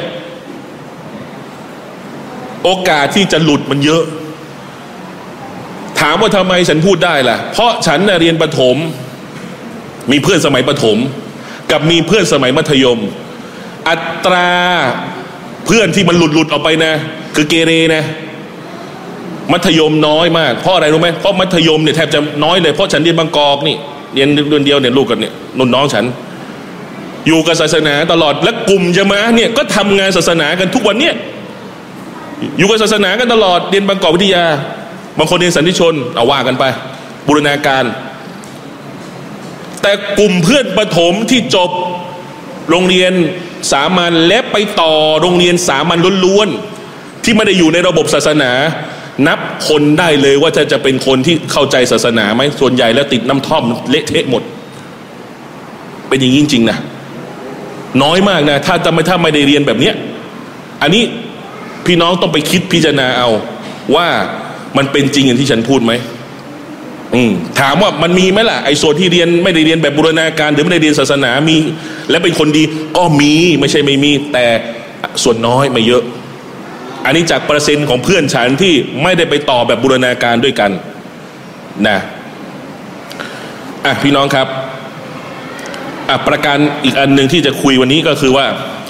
โอกาสที่จะหลุดมันเยอะถามว่าทำไมฉันพูดได้ล่ะเพราะฉันน่ะเรียนประถมมีเพื่อนสมัยประถมกับมีเพื่อนสมัยมัธยมอัตราเพื่อนที่มันหลุดหลุดออกไปนะคือเกเรนะมัธยมน้อยมากเพราะอะไรรู้ไหมเพราะมัธยมเนี่ยแทบจะน้อยเลยเพราะฉันเรียนบางกอกนี่เรียนเดือนเดียวเนี่ยลูกกันเนี่ยนุ่นน้องฉันอยู่กับศาสนาตลอดและกลุ่มจะมาเนี่ยก็ทำงานศาสนากันทุกวันเนี่ยอยู่กับศาสนากันตลอดเรียนบางกอกวิทยาบางคนเรียนสันติชนเอาว่ากันไปบูรณาการแต่กลุ่มเพื่อนประถมที่จบโรงเรียนสามัญและไปต่อโรงเรียนสามัญล้วนๆที่ไม่ได้อยู่ในระบบศาสนานับคนได้เลยว่าจะจะเป็นคนที่เข้าใจศาสนาไหมส่วนใหญ่แล้วติดน้ำท่อมเละเทะหมดเป็นอย่างนี้จริงๆนะน้อยมากนะถ้าจะไม่ถ้าไม่ได้เรียนแบบเนี้ยอันนี้พี่น้องต้องไปคิดพิจารณาเอาว่ามันเป็นจริงอย่างที่ฉันพูดไหมอืมถามว่ามันมีไหมล่ะไอ้ส่วนที่เรียนไม่ได้เรียนแบบบูรณาการหรือไม่ได้เรียนศาสนามีและเป็นคนดีก็มีไม่ใช่ไม่มีแต่ส่วนน้อยไม่เยอะอันนี้จากเปอร์เซ็นต์ของเพื่อนฉันที่ไม่ได้ไปต่อแบบบูรณาการด้วยกันนะอ่ะพี่น้องครับอ่ะประการอีกอันหนึ่งที่จะคุยวันนี้ก็คือว่า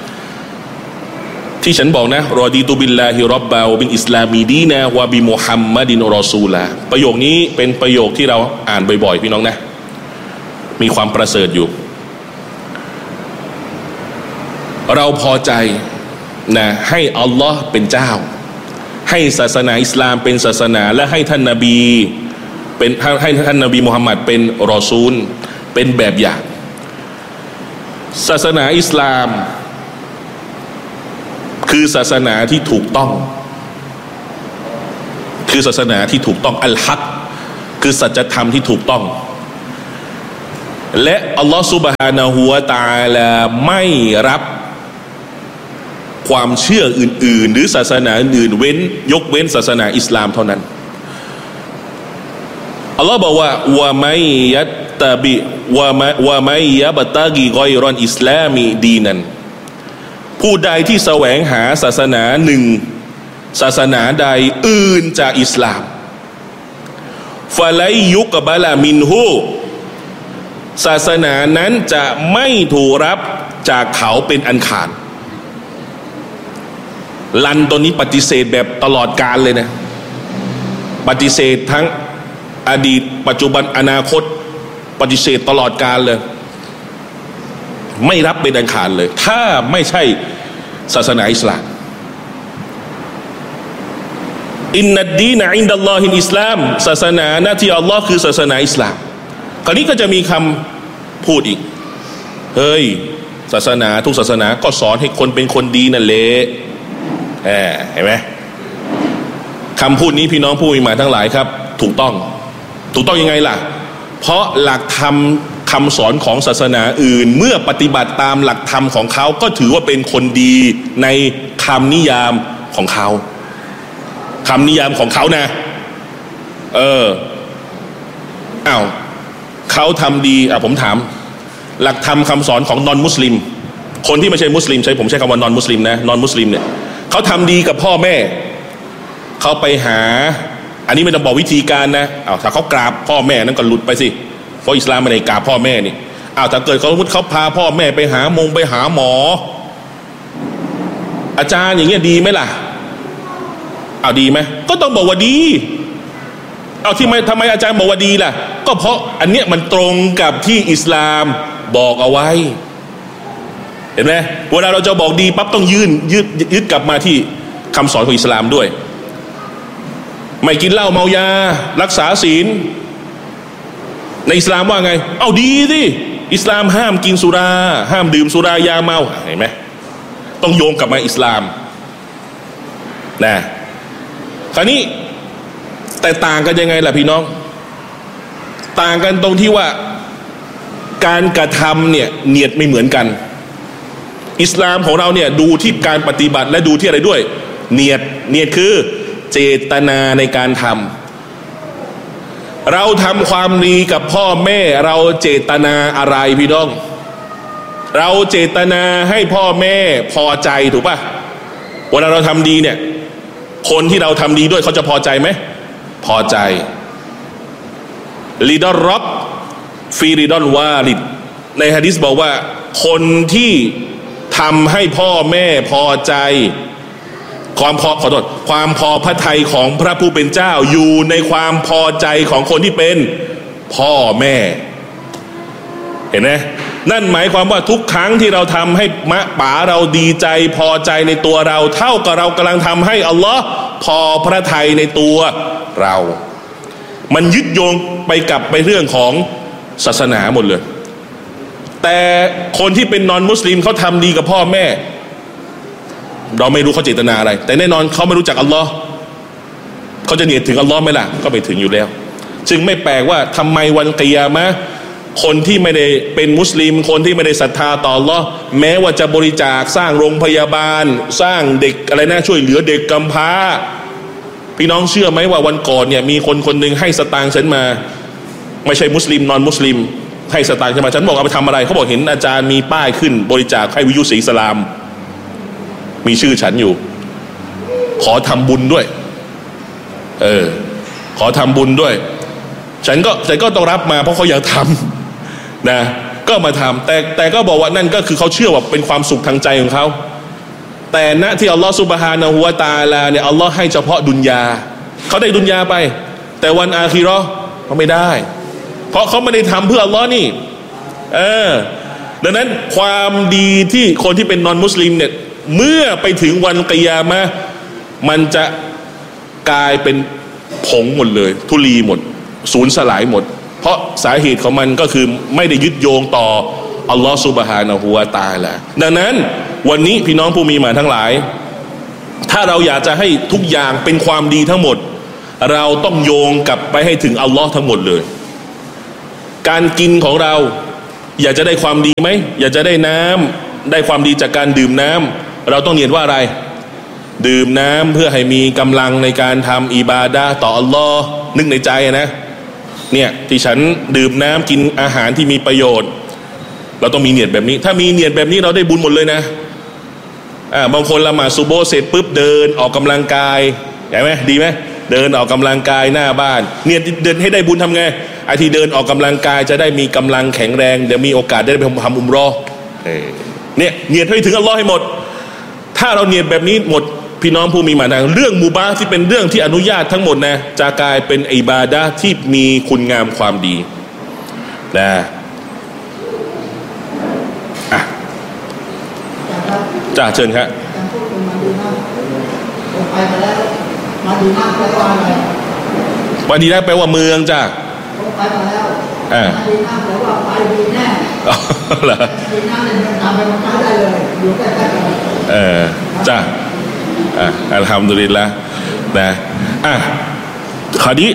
ที่ฉันบอกนะรอดีตุบิลลาฮิร็อบบะวะบิลอิสลามีดีนะวะบิมุฮัมมัดินรอซูละประโยคนี้เป็นประโยคที่เราอ่านบ่อยๆพี่น้องนะมีความประเสริฐอยู่เราพอใจนะให้อัลลอฮ์เป็นเจ้าให้ศาสนาอิสลามเป็นศาสนาและให้ท่านนบีเป็นให้ท่านนบีมุฮัมมัดเป็นรอซูลเป็นแบบอย่างศาสนาอิสลามคือศาสนาที่ถูกต้องคือศาสนาที่ถูกต้องอัลฮักคือสัจธรรมที่ถูกต้องและอัลลอฮฺซุบฮานะฮูวะตะอาลาไม่รับความเชื่ออื่นๆหรือศาสนาอื่นเว้นยกเว้นศาสนาอิสลามเท่านั้นอัลลอฮ์บอกว่าวะมัยยัตตะบิวะมะวะมัยยะบะตะกิกอยรอนอิสลามีดีนันผู้ใดที่แสวงหาศาสนาหนึ่งศาสนาใดอื่นจากอิสลามฟะไลยุกบะลามินฮูศาสนานั้นจะไม่ถูกรับจากเขาเป็นอันขาดลันตัวนี้ปฏิเสธแบบตลอดกาลเลยนะปฏิเสธทั้งอดีตปัจจุบันอนาคตปฏิเสธตลอดกาลเลยไม่รับเป็นอันขาดเลยถ้าไม่ใช่ศาสนาอิสลามอินนัดดีนะอินดัลลอฮิลอิสลามศาสนาหน้าที่อัลลอฮ์คือศาสนาอิสลามคราวนี้ก็จะมีคำพูดอีกเฮ้ยศาสนาทุกศาสนาก็สอนให้คนเป็นคนดีนั่นแหละเห็นไหมคำพูดนี้พี่น้องผู้มีหมายทั้งหลายครับถูกต้องถูกต้องยังไงล่ะเพราะหลักธรรมคำสอนของศาสนาอื่นเมื่อปฏิบัติตามหลักธรรมของเขาก็ถือว่าเป็นคนดีในคำนิยามของเขาคำนิยามของเขานะเอออ้าวเขาทำดีอ่ะผมถามหลักธรรมคำสอนของนอนมุสลิมคนที่ไม่ใช่มุสลิมใช้ผมใช้คำว่านอนมุสลิมนะนอนมุสลิมเนี่ยเขาทำดีกับพ่อแม่เขาไปหาอันนี้ไม่ต้องบอกวิธีการนะอ้าวถ้าเขากราบพ่อแม่นั่นก็หลุดไปสิเพราะอิสลามไม่ได้กราบพ่อแม่นี่อ้าวถ้าเกิดเขาเขาพาพ่อแม่ไปหามงไปหาหมออาจารย์อย่างเงี้ยดีไหมล่ะเอาดีไหมก็ต้องบอกว่าดีเอาที่ไม่ทำไมอาจารย์บอกว่าดีล่ะก็เพราะอันเนี้ยมันตรงกับที่อิสลามบอกเอาไว้เห็นไหมเวลาเราจะบอกดีปั๊บต้องยื่นยืดยึดกลับมาที่คำสอนของอิสลามด้วยไม่กินเหล้าเมายารักษาศีลในอิสลามว่าไงเอาดีสิอิสลามห้ามกินสุราห้ามดื่มสุรายาเมาเห็นไหมต้องโยงกลับมาอิสลามนะคราวนี้แต่ต่างกันยังไงล่ะพี่น้องต่างกันตรงที่ว่าการกระทำเนี่ยเนียดไม่เหมือนกันอิสลามของเราเนี่ยดูที่การปฏิบัติและดูที่อะไรด้วยเนียดเนียดคือเจตนาในการทำเราทำความดีกับพ่อแม่เราเจตนาอะไรพี่น้องเราเจตนาให้พ่อแม่พอใจถูกป่ะเวลาเราทำดีเนี่ยคนที่เราทำดีด้วยเขาจะพอใจไหมพอใจลิดอรร็อกฟีริดอนวาลิดในหะดีษบอกว่าคนที่ทำให้พ่อแม่พอใจความพอขอโทษความพอพระทัยของพระผู้เป็นเจ้าอยู่ในความพอใจของคนที่เป็นพ่อแม่เห็นไหมนั่นหมายความว่าทุกครั้งที่เราทำให้มะป๋าเราดีใจพอใจในตัวเราเท่ากับเรากำลังทำให้อัลลอฮ์พอพระทัยในตัวเรามันยึดโยงไปกับไปเรื่องของศาสนาหมดเลยแต่คนที่เป็นนอนมุสลิมเขาทำดีกับพ่อแม่เราไม่รู้เขาเจตนาอะไรแต่แน่นอนเขาไม่รู้จักอัลลอฮ์เขาจะเนียดถึงอัลลอฮ์ไหมล่ะก็ไปถึงอยู่แล้วจึงไม่แปลกว่าทำไมวันกิยามะห์คนที่ไม่ได้เป็นมุสลิมคนที่ไม่ได้ศรัทธาต่ออัลลอฮ์แม้ว่าจะบริจาคสร้างโรงพยาบาลสร้างเด็กอะไรนะช่วยเหลือเด็กกำพร้าพี่น้องเชื่อไหมว่าวันก่อนเนี่ยมีคนคนหนึ่งให้สตางค์ฉันมาไม่ใช่มุสลิมนอนมุสลิมให้สตางค์ฉันมาฉันบอกเอาไปทำอะไรเขาบอกเห็นอาจารย์มีป้ายขึ้นบริจาคให้วิทยุศรีอิสลามมีชื่อฉันอยู่ขอทำบุญด้วยเออขอทำบุญด้วยฉันก็ฉันก็ต้องรับมาเพราะเขาอยากทำนะก็มาทำแต่แต่ก็บอกว่านั่นก็คือเขาเชื่อว่าเป็นความสุขทางใจของเขาแต่ณที่อัลลอฮฺซุบฮานะฮูวะตะอาลาเนี่ยอัลลอฮฺให้เฉพาะดุนยาเขาได้ดุนยาไปแต่วันอาคิเราะห์เขาไม่ได้เพราะเขาไม่ได้ทำเพื่ออัลลอฮ์นี่เออดังนั้นความดีที่คนที่เป็นนอนมุสลิมเนี่ยเมื่อไปถึงวันกิยามะห์มันจะกลายเป็นผงหมดเลยทุลีหมดสูญสลายหมดเพราะสาเหตุของมันก็คือไม่ได้ยึดโยงต่ออัลลอฮฺซุบฮานะฮูวะตะอาลาดังนั้นวันนี้พี่น้องผู้มีหมายทั้งหลายถ้าเราอยากจะให้ทุกอย่างเป็นความดีทั้งหมดเราต้องโยงกลับไปให้ถึงอัลลอฮ์ทั้งหมดเลยการกินของเราอยากจะได้ความดีไหมอยากจะได้น้ำได้ความดีจากการดื่มน้ำเราต้องเนียดว่าอะไรดื่มน้ำเพื่อให้มีกำลังในการทำอิบาดะห์ต่ออัลลอฮ์นึกในใจนะเนี่ยที่ฉันดื่มน้ำกินอาหารที่มีประโยชน์เราต้องมีเนียดแบบนี้ถ้ามีเนียดแบบนี้เราได้บุญหมดเลยนะอ่าบางคนละหมาดซุโบห์เสร็จปุ๊บเดินออกกำลังกายเห็นไหมดีไหมเดินออกกำลังกายหน้าบ้านเนียดเดินให้ได้บุญทำไงไอ้ที่เดินออกกำลังกายจะได้มีกำลังแข็งแรงเดี๋ยวมีโอกาสได้ไปทำอุมเราะห์เนี่ยเนียดให้ถึงอัลลอฮ์ให้หมดถ้าเราเนียดแบบนี้หมดพี่น้องผู้มีหมายทางเรื่องมุบาห์ที่เป็นเรื่องที่อนุญาตทั้งหมดนะจะกลายเป็นอิบาดะห์ที่มีคุณงามความดีนะอ่ะจ้าเชิญครับไปมาแล้วมาดีน่าแปลว่าอะไรมาดีน่าแปลว่าเมืองจ้าไปมาแล้วอ่าดีน่าแปลว่าไปดีแน่เหรอดีน่าเนี่ยมันทำไปมันไปได้เลยอยู่ใกล้ๆกันเออจ้าอ่ะอัลฮัมดุลิลละห์นะอ่ะคราวนี้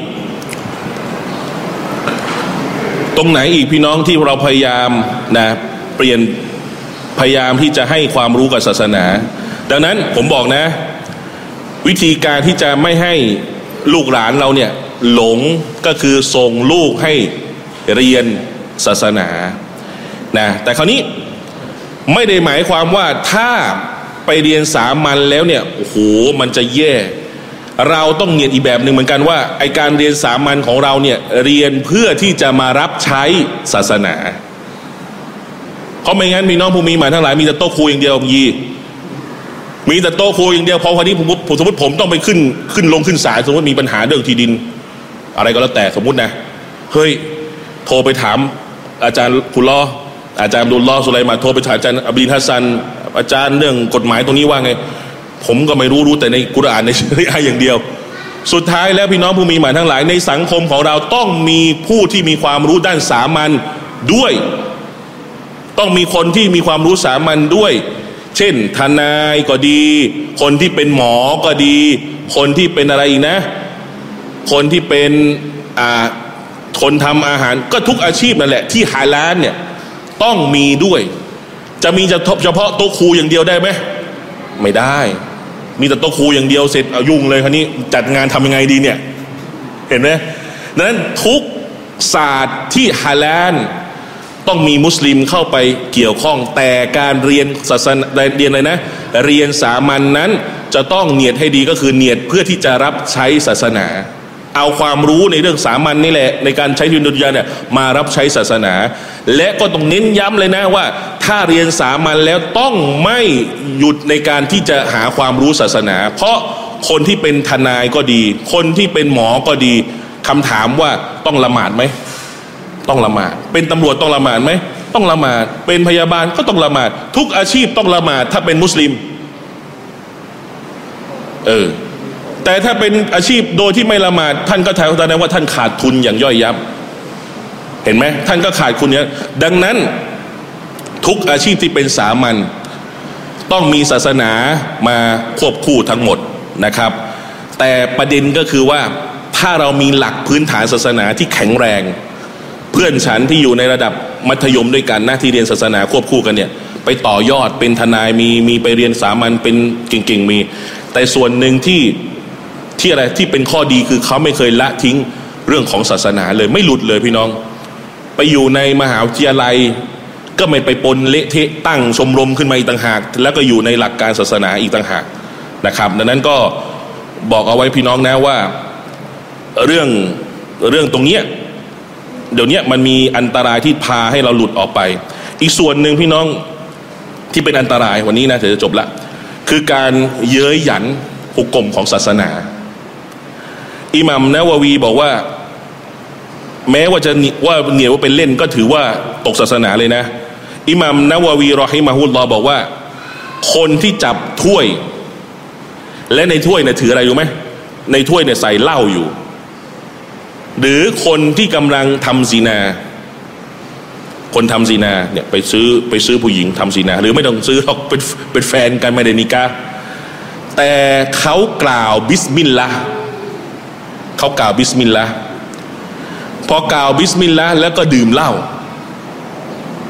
ตรงไหนอีกพี่น้องที่เราพยายามนะเปลี่ยนพยายามที่จะให้ความรู้กับศาสนาดังนั้นผมบอกนะวิธีการที่จะไม่ให้ลูกหลานเราเนี่ยหลงก็คือส่งลูกให้เรียนศาสนานะแต่คราวนี้ไม่ได้หมายความว่าถ้าไปเรียนสามัญแล้วเนี่ยโอ้โหมันจะแย่เราต้องเรียนอีกแบบหนึ่งเหมือนกันว่าไอการเรียนสามัญของเราเนี่ยเรียนเพื่อที่จะมารับใช้ศาสนาเพราะไม่งั้นมีน้องผู้มีหมายทั้งหลายมีแต่โต๊ะครูอย่างเดียวยีมีแต่โต๊ะครูอย่างเดียวพอวันนี้ผมผมสมมติผมต้องไปขึ้นขึ้นลงขึ้นศาลสมมติมีปัญหาเรื่องที่ดินอะไรก็แล้วแต่สมมุตินะเฮ้ยโทรไปถามอาจารย์คุลลออาจารย์ดุลลอสุไลมานโทรไปถามอาจารย์อับดิลฮัสซันอาจารย์เรื่องกฎหมายตรงนี้ว่าไงผมก็ไม่รู้รู้แต่ในกุรอานในชะรีอะห์อย่างเดียวสุดท้ายแล้วพี่น้องผู้มีหมายทั้งหลายในสังคมของเราต้องมีผู้ที่มีความรู้ด้านสามัญด้วยต้องมีคนที่มีความรู้สามัญด้วยเช่นทนายก็ดีคนที่เป็นหมอก็ดีคนที่เป็นอะไรอีกนะคนที่เป็นอ่าคนทำอาหารก็ทุกอาชีพนั่นแหละที่ฮาลาลเนี่ยต้องมีด้วยจะมีเฉพาะโต๊ะครูอย่างเดียวได้ไหมไม่ได้มีแต่โต๊ะครูอย่างเดียวเสร็จเอายุ่งเลยคราวนี้จัดงานทำยังไงดีเนี่ยเห็นไหมดังนั้นทุกศาสตร์ที่ฮาลาลต้องมีมุสลิมเข้าไปเกี่ยวข้องแต่การเรียนศาสนาเรียนอะไรนะเรียนสามัญ น, นั้นจะต้องเนียดให้ดีก็คือเนียดเพื่อที่จะรับใช้ศาสนาเอาความรู้ในเรื่องสามัญ น, นี่แหละในการใช้ชีวิตดุนยาเนี่ยมารับใช้ศาสนาและก็ต้องเน้นย้ำเลยนะว่าถ้าเรียนสามัญแล้วต้องไม่หยุดในการที่จะหาความรู้ศาสนาเพราะคนที่เป็นทนายก็ดีคนที่เป็นหมอก็ดีคำถามว่าต้องละหมาดไหมต้องละหมาดเป็นตำรวจต้องละหมาดไหมต้องละหมาดเป็นพยาบาลก็ต้องละหมาดทุกอาชีพต้องละหมาดถ้าเป็นมุสลิมเออแต่ถ้าเป็นอาชีพโดยที่ไม่ละหมาดท่านก็แสดงว่าท่านขาดทุนอย่างย่อยยับเห็นไหมท่านก็ขาดทุนเนี่ยดังนั้นทุกอาชีพที่เป็นสามัญต้องมีศาสนามาควบคู่ทั้งหมดนะครับแต่ประเด็นก็คือว่าถ้าเรามีหลักพื้นฐานศาสนาที่แข็งแรงเพื่อนฉันที่อยู่ในระดับมัธยมด้วยกันนะที่เรียนศาสนาควบคู่กันเนี่ยไปต่อยอดเป็นทนายมีมีไปเรียนสามัญเป็นเก่งๆมีแต่ส่วนหนึ่งที่ที่อะไรที่เป็นข้อดีคือเขาไม่เคยละทิ้งเรื่องของศาสนาเลยไม่หลุดเลยพี่น้องไปอยู่ในมหาวิทยาลัยก็ไม่ไปปนเละเทะตั้งชมรมขึ้นมาอีกต่างหากแล้วก็อยู่ในหลักการศาสนาอีกต่างหากนะครับดังนั้นก็บอกเอาไว้พี่น้องนะว่าเรื่องเรื่องตรงเนี้ยเดี๋ยวนี้มันมีอันตรายที่พาให้เราหลุดออกไปอีกส่วนหนึ่งพี่น้องที่เป็นอันตรายวันนี้นะเดี๋ยวจะจบละคือการเย้ยหยันหุกกลมของศาสนาอิหม่ามนะวะวีบอกว่าแม้ว่าจะว่าเหนียวว่าเป็นเล่นก็ถือว่าตกศาสนาเลยนะอิหม่ามนะวะวีรอฮิมะฮุลลอฮ์บอกว่าคนที่จับถ้วยและในถ้วยเนี่ยถืออะไรรู้ไหมในถ้วยเนี่ยใส่เหล้าอยู่หรือคนที่กำลังทำซีนาคนทำซีนาเนี่ยไปซื้อไปซื้อผู้หญิงทำซีนาหรือไม่ต้องซื้อหรอกเป็นเป็นแฟนกันไม่ได้นิกาแต่เขากล่าวบิสมิลลาห์เขากล่าวบิสมิลลาห์พอกล่าวบิสมิลลาห์แล้วก็ดื่มเหล้า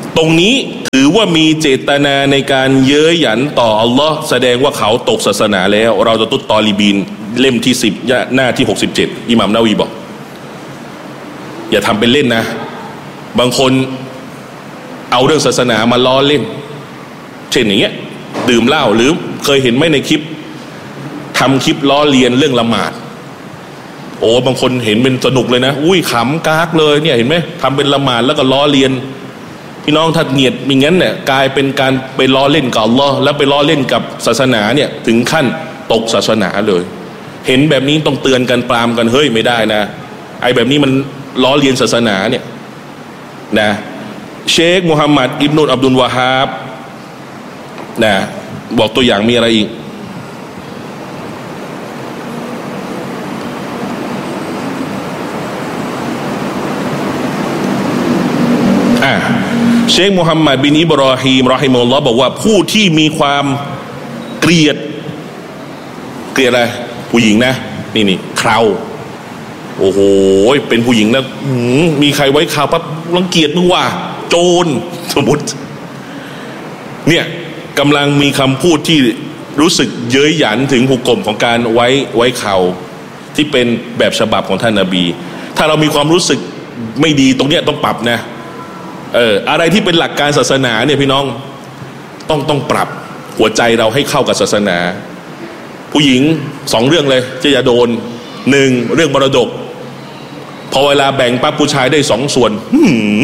ตรงนี้ถือว่ามีเจตนาในการเย้ยหยันต่ออัลลอฮ์แสดงว่าเขาตกศาสนาแล้วเราจะตุตตอลีบีนเล่มที่สิบหน้าที่หกสิบเจ็ดอิหม่ามนาวีบอกอย่าทำเป็นเล่นนะบางคนเอาเรื่องศาสนามาล้อเล่นเช่นอย่างเงี้ยดื่มเหล้าหรือเคยเห็นไหมในคลิปทำคลิปล้อเลียนเรื่องละหมาดโอ้บางคนเห็นเป็นสนุกเลยนะอุ้ยขำกากเลยเนี่ยเห็นไหมทำเป็นละหมาดแล้วก็ล้อเลียนพี่น้องถ้าเนียดมีงั้นเนี่ยกลายเป็นการไปล้อเล่นกับอัลลอฮ์แล้วไปล้อเล่นกับศาสนาเนี่ยถึงขั้นตกศาสนาเลยเห็นแบบนี้ต้องเตือนกันปรามกันเฮ้ยไม่ได้นะไอ้แบบนี้มันล้อเลียนศาสนาเนี่ยนะเชคมูฮัมหมัดอิบนุอับดุลวะฮาบนะบอกตัวอย่างมีอะไรอีกอ่ะเชคมูฮัมหมัดบินอิบรอฮีมรอฮิมุลลอฮ์บอกว่าผู้ที่มีความเกลียดเกลียดอะไรผู้หญิงนะนี่นี่เคราโอ้โหเป็นผู้หญิงนะมีใครไว้ข่าวปั๊บรังเกียจมึงว่าโจรสมมติเนี่ยกำลังมีคำพูดที่รู้สึกเย้ยหยันถึงหุกกลมของการไว้ไว้ข่าวที่เป็นแบบฉบับของท่านนบีถ้าเรามีความรู้สึกไม่ดีตรงเนี้ยต้องปรับนะเอออะไรที่เป็นหลักการศาสนาเนี่ยพี่น้องต้องต้องปรับหัวใจเราให้เข้ากับศาสนาผู้หญิงสองเรื่องเลยจะอย่าโดนหนึ่งเรื่องมรดกพอเวลาแบ่งปั๊บผู้ชายได้สองส่วนหืม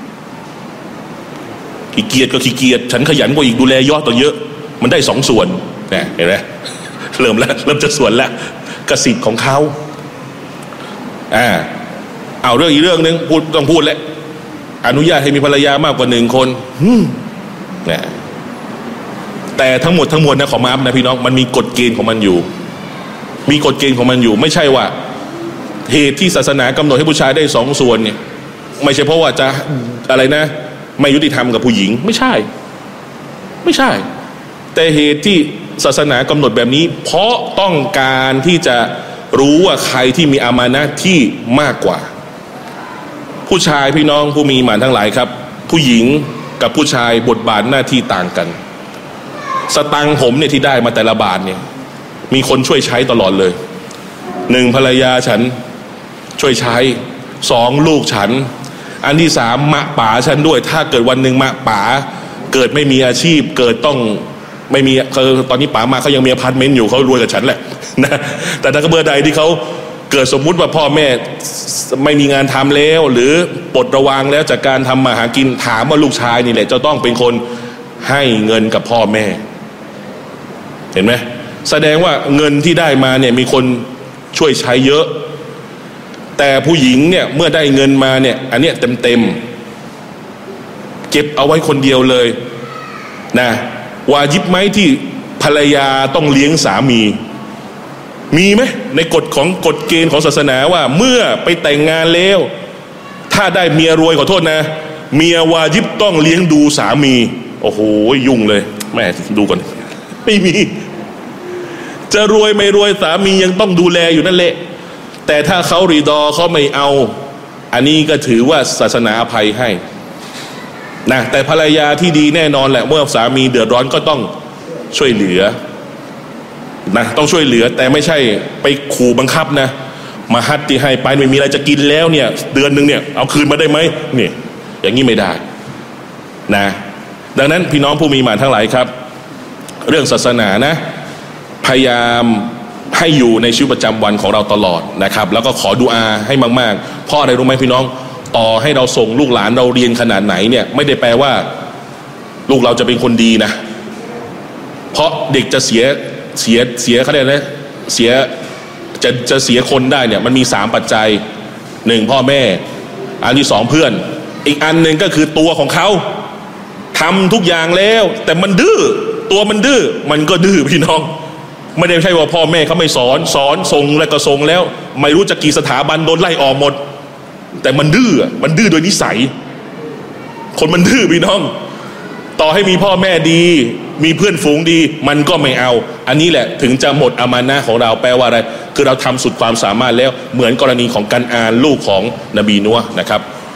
ขี้เกียจก็ขี้เกียจฉันขยันกว่าอีกดูแลยอดต่อเยอะมันได้สองส่วนนะเห็นไหมเริ่มแล้วเริ่มจะส่วนแล้วกสิทธิ์ของเขาอ่าเอาเรื่องอีกเรื่องนึงพูดต้องพูดแล้วอนุญาตให้มีภรรยามากกว่าหนึ่งคนนะแต่ทั้งหมดทั้งมวลนะขอมาอัพนะพี่น้องมันมีกฎเกณฑ์ของมันอยู่มีกฎเกณฑ์ของมันอยู่ไม่ใช่ว่าเหตุที่ศาสนากำหนดให้ผู้ชายได้สองส่วนเนี่ยไม่ใช่เพราะว่าจะอะไรนะไม่ยุติธรรมกับผู้หญิงไม่ใช่ไม่ใช่แต่เหตุที่ศาสนากำหนดแบบนี้เพราะต้องการที่จะรู้ว่าใครที่มีอามานะห์ที่มากกว่าผู้ชายพี่น้องผู้มีหมานทั้งหลายครับผู้หญิงกับผู้ชายบทบาทหน้าที่ต่างกันสตังค์ผมเนี่ยที่ได้มาแต่ละบาทเนี่ยมีคนช่วยใช้ตลอดเลยหนึ่งภรรยาฉันช่วยใช้สองลูกฉันอันที่สามมะป๋าฉันด้วยถ้าเกิดวันหนึ่งมะป๋าเกิดไม่มีอาชีพเกิดต้องไม่มีคือตอนนี้ป๋ามาเขายังมีอพาร์ตเมนต์อยู่เขารวยกับฉันแหละนะแต่ถ้าเมื่อใดที่เขาเกิดสมมุติว่าพ่อแม่ไม่มีงานทำแล้วหรือปลดระวางแล้วจากการทำมาหากินถามว่าลูกชายนี่แหละจะต้องเป็นคนให้เงินกับพ่อแม่เห็นไหมแสดงว่าเงินที่ได้มาเนี่ยมีคนช่วยใช้เยอะแต่ผู้หญิงเนี่ยเมื่อได้เงินมาเนี่ยอันเนี้ยเต็มๆเก็บเอาไว้คนเดียวเลยนะวาญิบไหมที่ภรรยาต้องเลี้ยงสามีมีไหมในกฎของกฎเกณฑ์ของศาสนาว่าเมื่อไปแต่งงานแล้วถ้าได้เมียรวยขอโทษนะเมียวาญิบต้องเลี้ยงดูสามีโอ้โหยุ่งเลยแม่ดูก่อนไม่มีจะรวยไม่รวยสามียังต้องดูแลอยู่นั่นแหละแต่ถ้าเขารีดอเขาไม่เอาอันนี้ก็ถือว่าศาสนาอภัยให้นะแต่ภรรยาที่ดีแน่นอนแหละเมื่อสามีเดือดร้อนก็ต้องช่วยเหลือนะต้องช่วยเหลือแต่ไม่ใช่ไปขู่บังคับนะมาฮัดที่ให้ไปไม่มีอะไรจะกินแล้วเนี่ยเดือนนึงเนี่ยเอาคืนมาได้ไหมนี่อย่างนี้ไม่ได้นะดังนั้นพี่น้องผู้มีหมานทั้งหลายครับเรื่องศาสนานะพยายามให้อยู่ในชีวิตประจำวันของเราตลอดนะครับแล้วก็ขอดุอาให้มากๆเพราะอะไรรู้ไหมพี่น้องต่อให้เราส่งลูกหลานเราเรียนขนาดไหนเนี่ยไม่ได้แปลว่าลูกเราจะเป็นคนดีนะเพราะเด็กจะเสียเสียเสียเขาเรียกอะไรเสียจะจะเสียคนได้เนี่ยมันมีสามปัจจัยหนึ่งพ่อแม่อันที่สองเพื่อนอีกอันหนึ่งก็คือตัวของเขาทำทุกอย่างแล้วแต่มันดื้อตัวมันดื้อมันก็ดื้อพี่น้องไม่ได้ใช่ว่าพ่อแม่เขาไม่สอนสอนส่งแล้วก็ส่งแล้วไม่รู้จะกี่สถาบันโดนไล่ออกหมดแต่มันดื้อมันดื้อโดยนิสัยคนมันดื้อพี่น้องต่อให้มีพ่อแม่ดีมีเพื่อนฝูงดีมันก็ไม่เอาอันนี้แหละถึงจะหมดอามานะห์ของเราแปลว่าอะไรคือเราทำสุดความสามารถแล้วเหมือนกรณีของกันอานลูกของนบีนัวนะครับ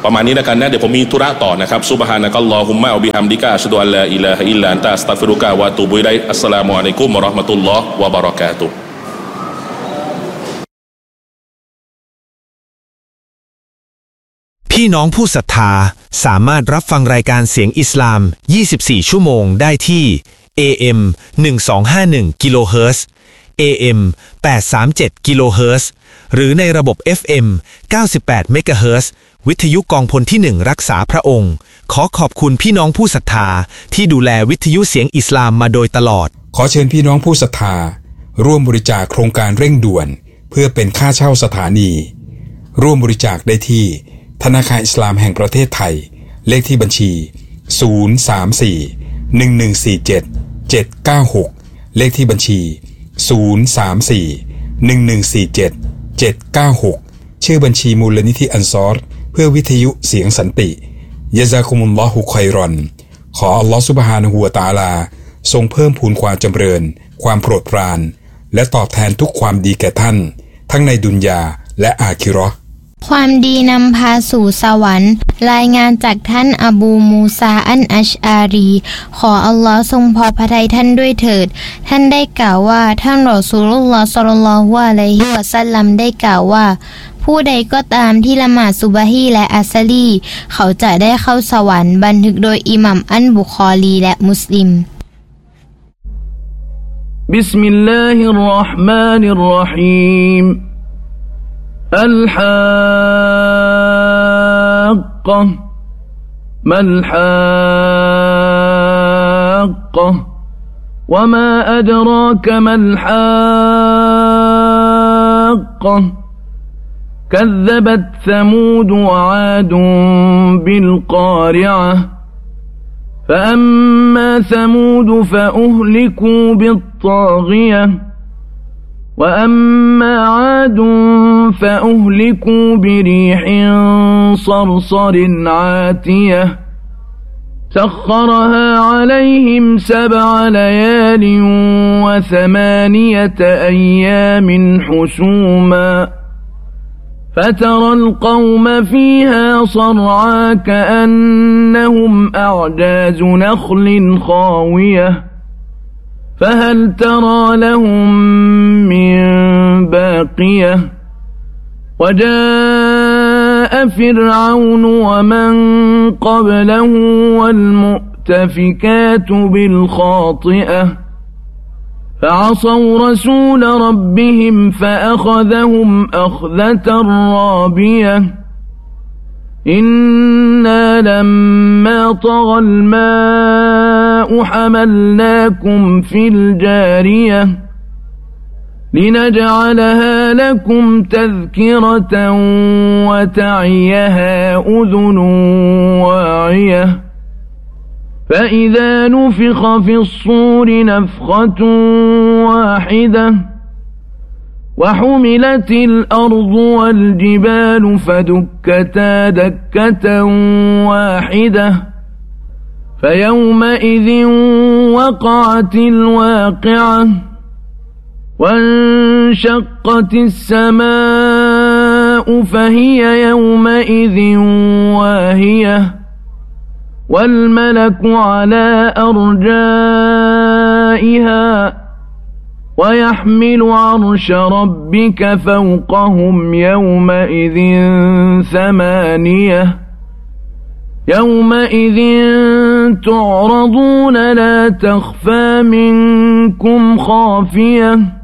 ประมาณนี้แล้วกันนะเดี๋ยวผมมีธุระต่อนะครับซุบฮานะกัลลอฮุมมะวะบิฮัมดิกะอัชฮะดุอัลลาอิลาฮะอิลลัลลอฮอันตะอัสตัฆฟิรุกะวะอะตูบุอิลัยอัสสลามุอะลัยกุมวะเราะห์มะตุลลอฮ์วะบะเราะกาตุฮ์พี่น้องผู้ศรัทธาสามารถรับฟังรายการเสียงอิสลามยี่สิบสี่ชั่วโมงได้ที่ เอ เอ็ม หนึ่งสองห้าหนึ่ง กิโลเฮิรตซ์ เอ เอ็ม แปดสามเจ็ด กิโลเฮิรตซ์หรือในระบบ เอฟ เอ็ม เก้าสิบแปด เมกะเฮิรตซ์วิทยุกองพลที่หนึ่งรักษาพระองค์ขอขอบคุณพี่น้องผู้ศรัทธาที่ดูแลวิทยุเสียงอิสลามมาโดยตลอดขอเชิญพี่น้องผู้ศรัทธาร่วมบริจาคโครงการเร่งด่วนเพื่อเป็นค่าเช่าสถานีร่วมบริจาคได้ที่ธนาคารอิสลามแห่งประเทศไทยเลขที่บัญชีศูนย์ สาม สี่ หนึ่ง หนึ่ง สี่ เจ็ด เจ็ด เก้า หกเลขที่บัญชีศูนย์ สาม สี่ หนึ่ง หนึ่ง สี่ เจ็ด เจ็ด เก้า หกชื่อบัญชีมูลนิธิอันซอรเพื่อวิทยุเสียงสันติยะซากุมุลลอฮุค็อยรอนขออัลลอฮฺซุบฮานะฮูวะตะอาลาทรงเพิ่มพูนความจำเริญความโปรดปรานและตอบแทนทุกความดีแก่ท่านทั้งในดุนยาและอาคิเราะห์ความดีนำพาสู่สวรรค์รายงานจากท่านอบูมูซาอันอัชอารีขออัลลอฮ์ทรงพอพระทัยท่านด้วยเถิดท่านได้กล่าวว่าท่านรอซูลุลลอฮ์ ศ็อลลัลลอฮุอะลัยฮิวะซัลลัมได้กล่าวว่าผู้ใดก็ตามที่ละหมาดซุบฮีและอัสรีเขาจะได้เข้าสวรรค์บันทึกโดยอิหมัมอันบุคอรีและมุสลิมบิสมิลลาฮิรเราะห์มานิรเราะฮีมالحاقة ما الحاقة وما أدراك ما الحاقة كذبت ثمود وعاد بالقارعة فأما ثمود فأهلكوا بالطاغية وأما عاد فأهلكوا بريح صرصر عاتية سخرها عليهم سبع ليال وثمانية أيام حسوما فترى القوم فيها صرعى كأنهم أعجاز نخل خاوية فهل ترى لهم من باقية وجاء فرعون ومن قبله والمؤتفكات بالخاطئة فعصوا رسول ربهم فأخذهم أخذة رابية إنا لما طغى الماء حملناكم في الجارية لنجعلها لكم تذكرة وتعيها أذن واعية فإذا نفخ في الصور نفخة واحدة وحملت الأرض والجبال فدكتا دكة واحدة فيومئذ وقعت الواقعة وانشقت السماء فهي يومئذ واهية والملك على أرجائها ويحمل عرش ربك فوقهم يومئذ ثمانية يومئذ تعرضون لا تخفى منكم خافية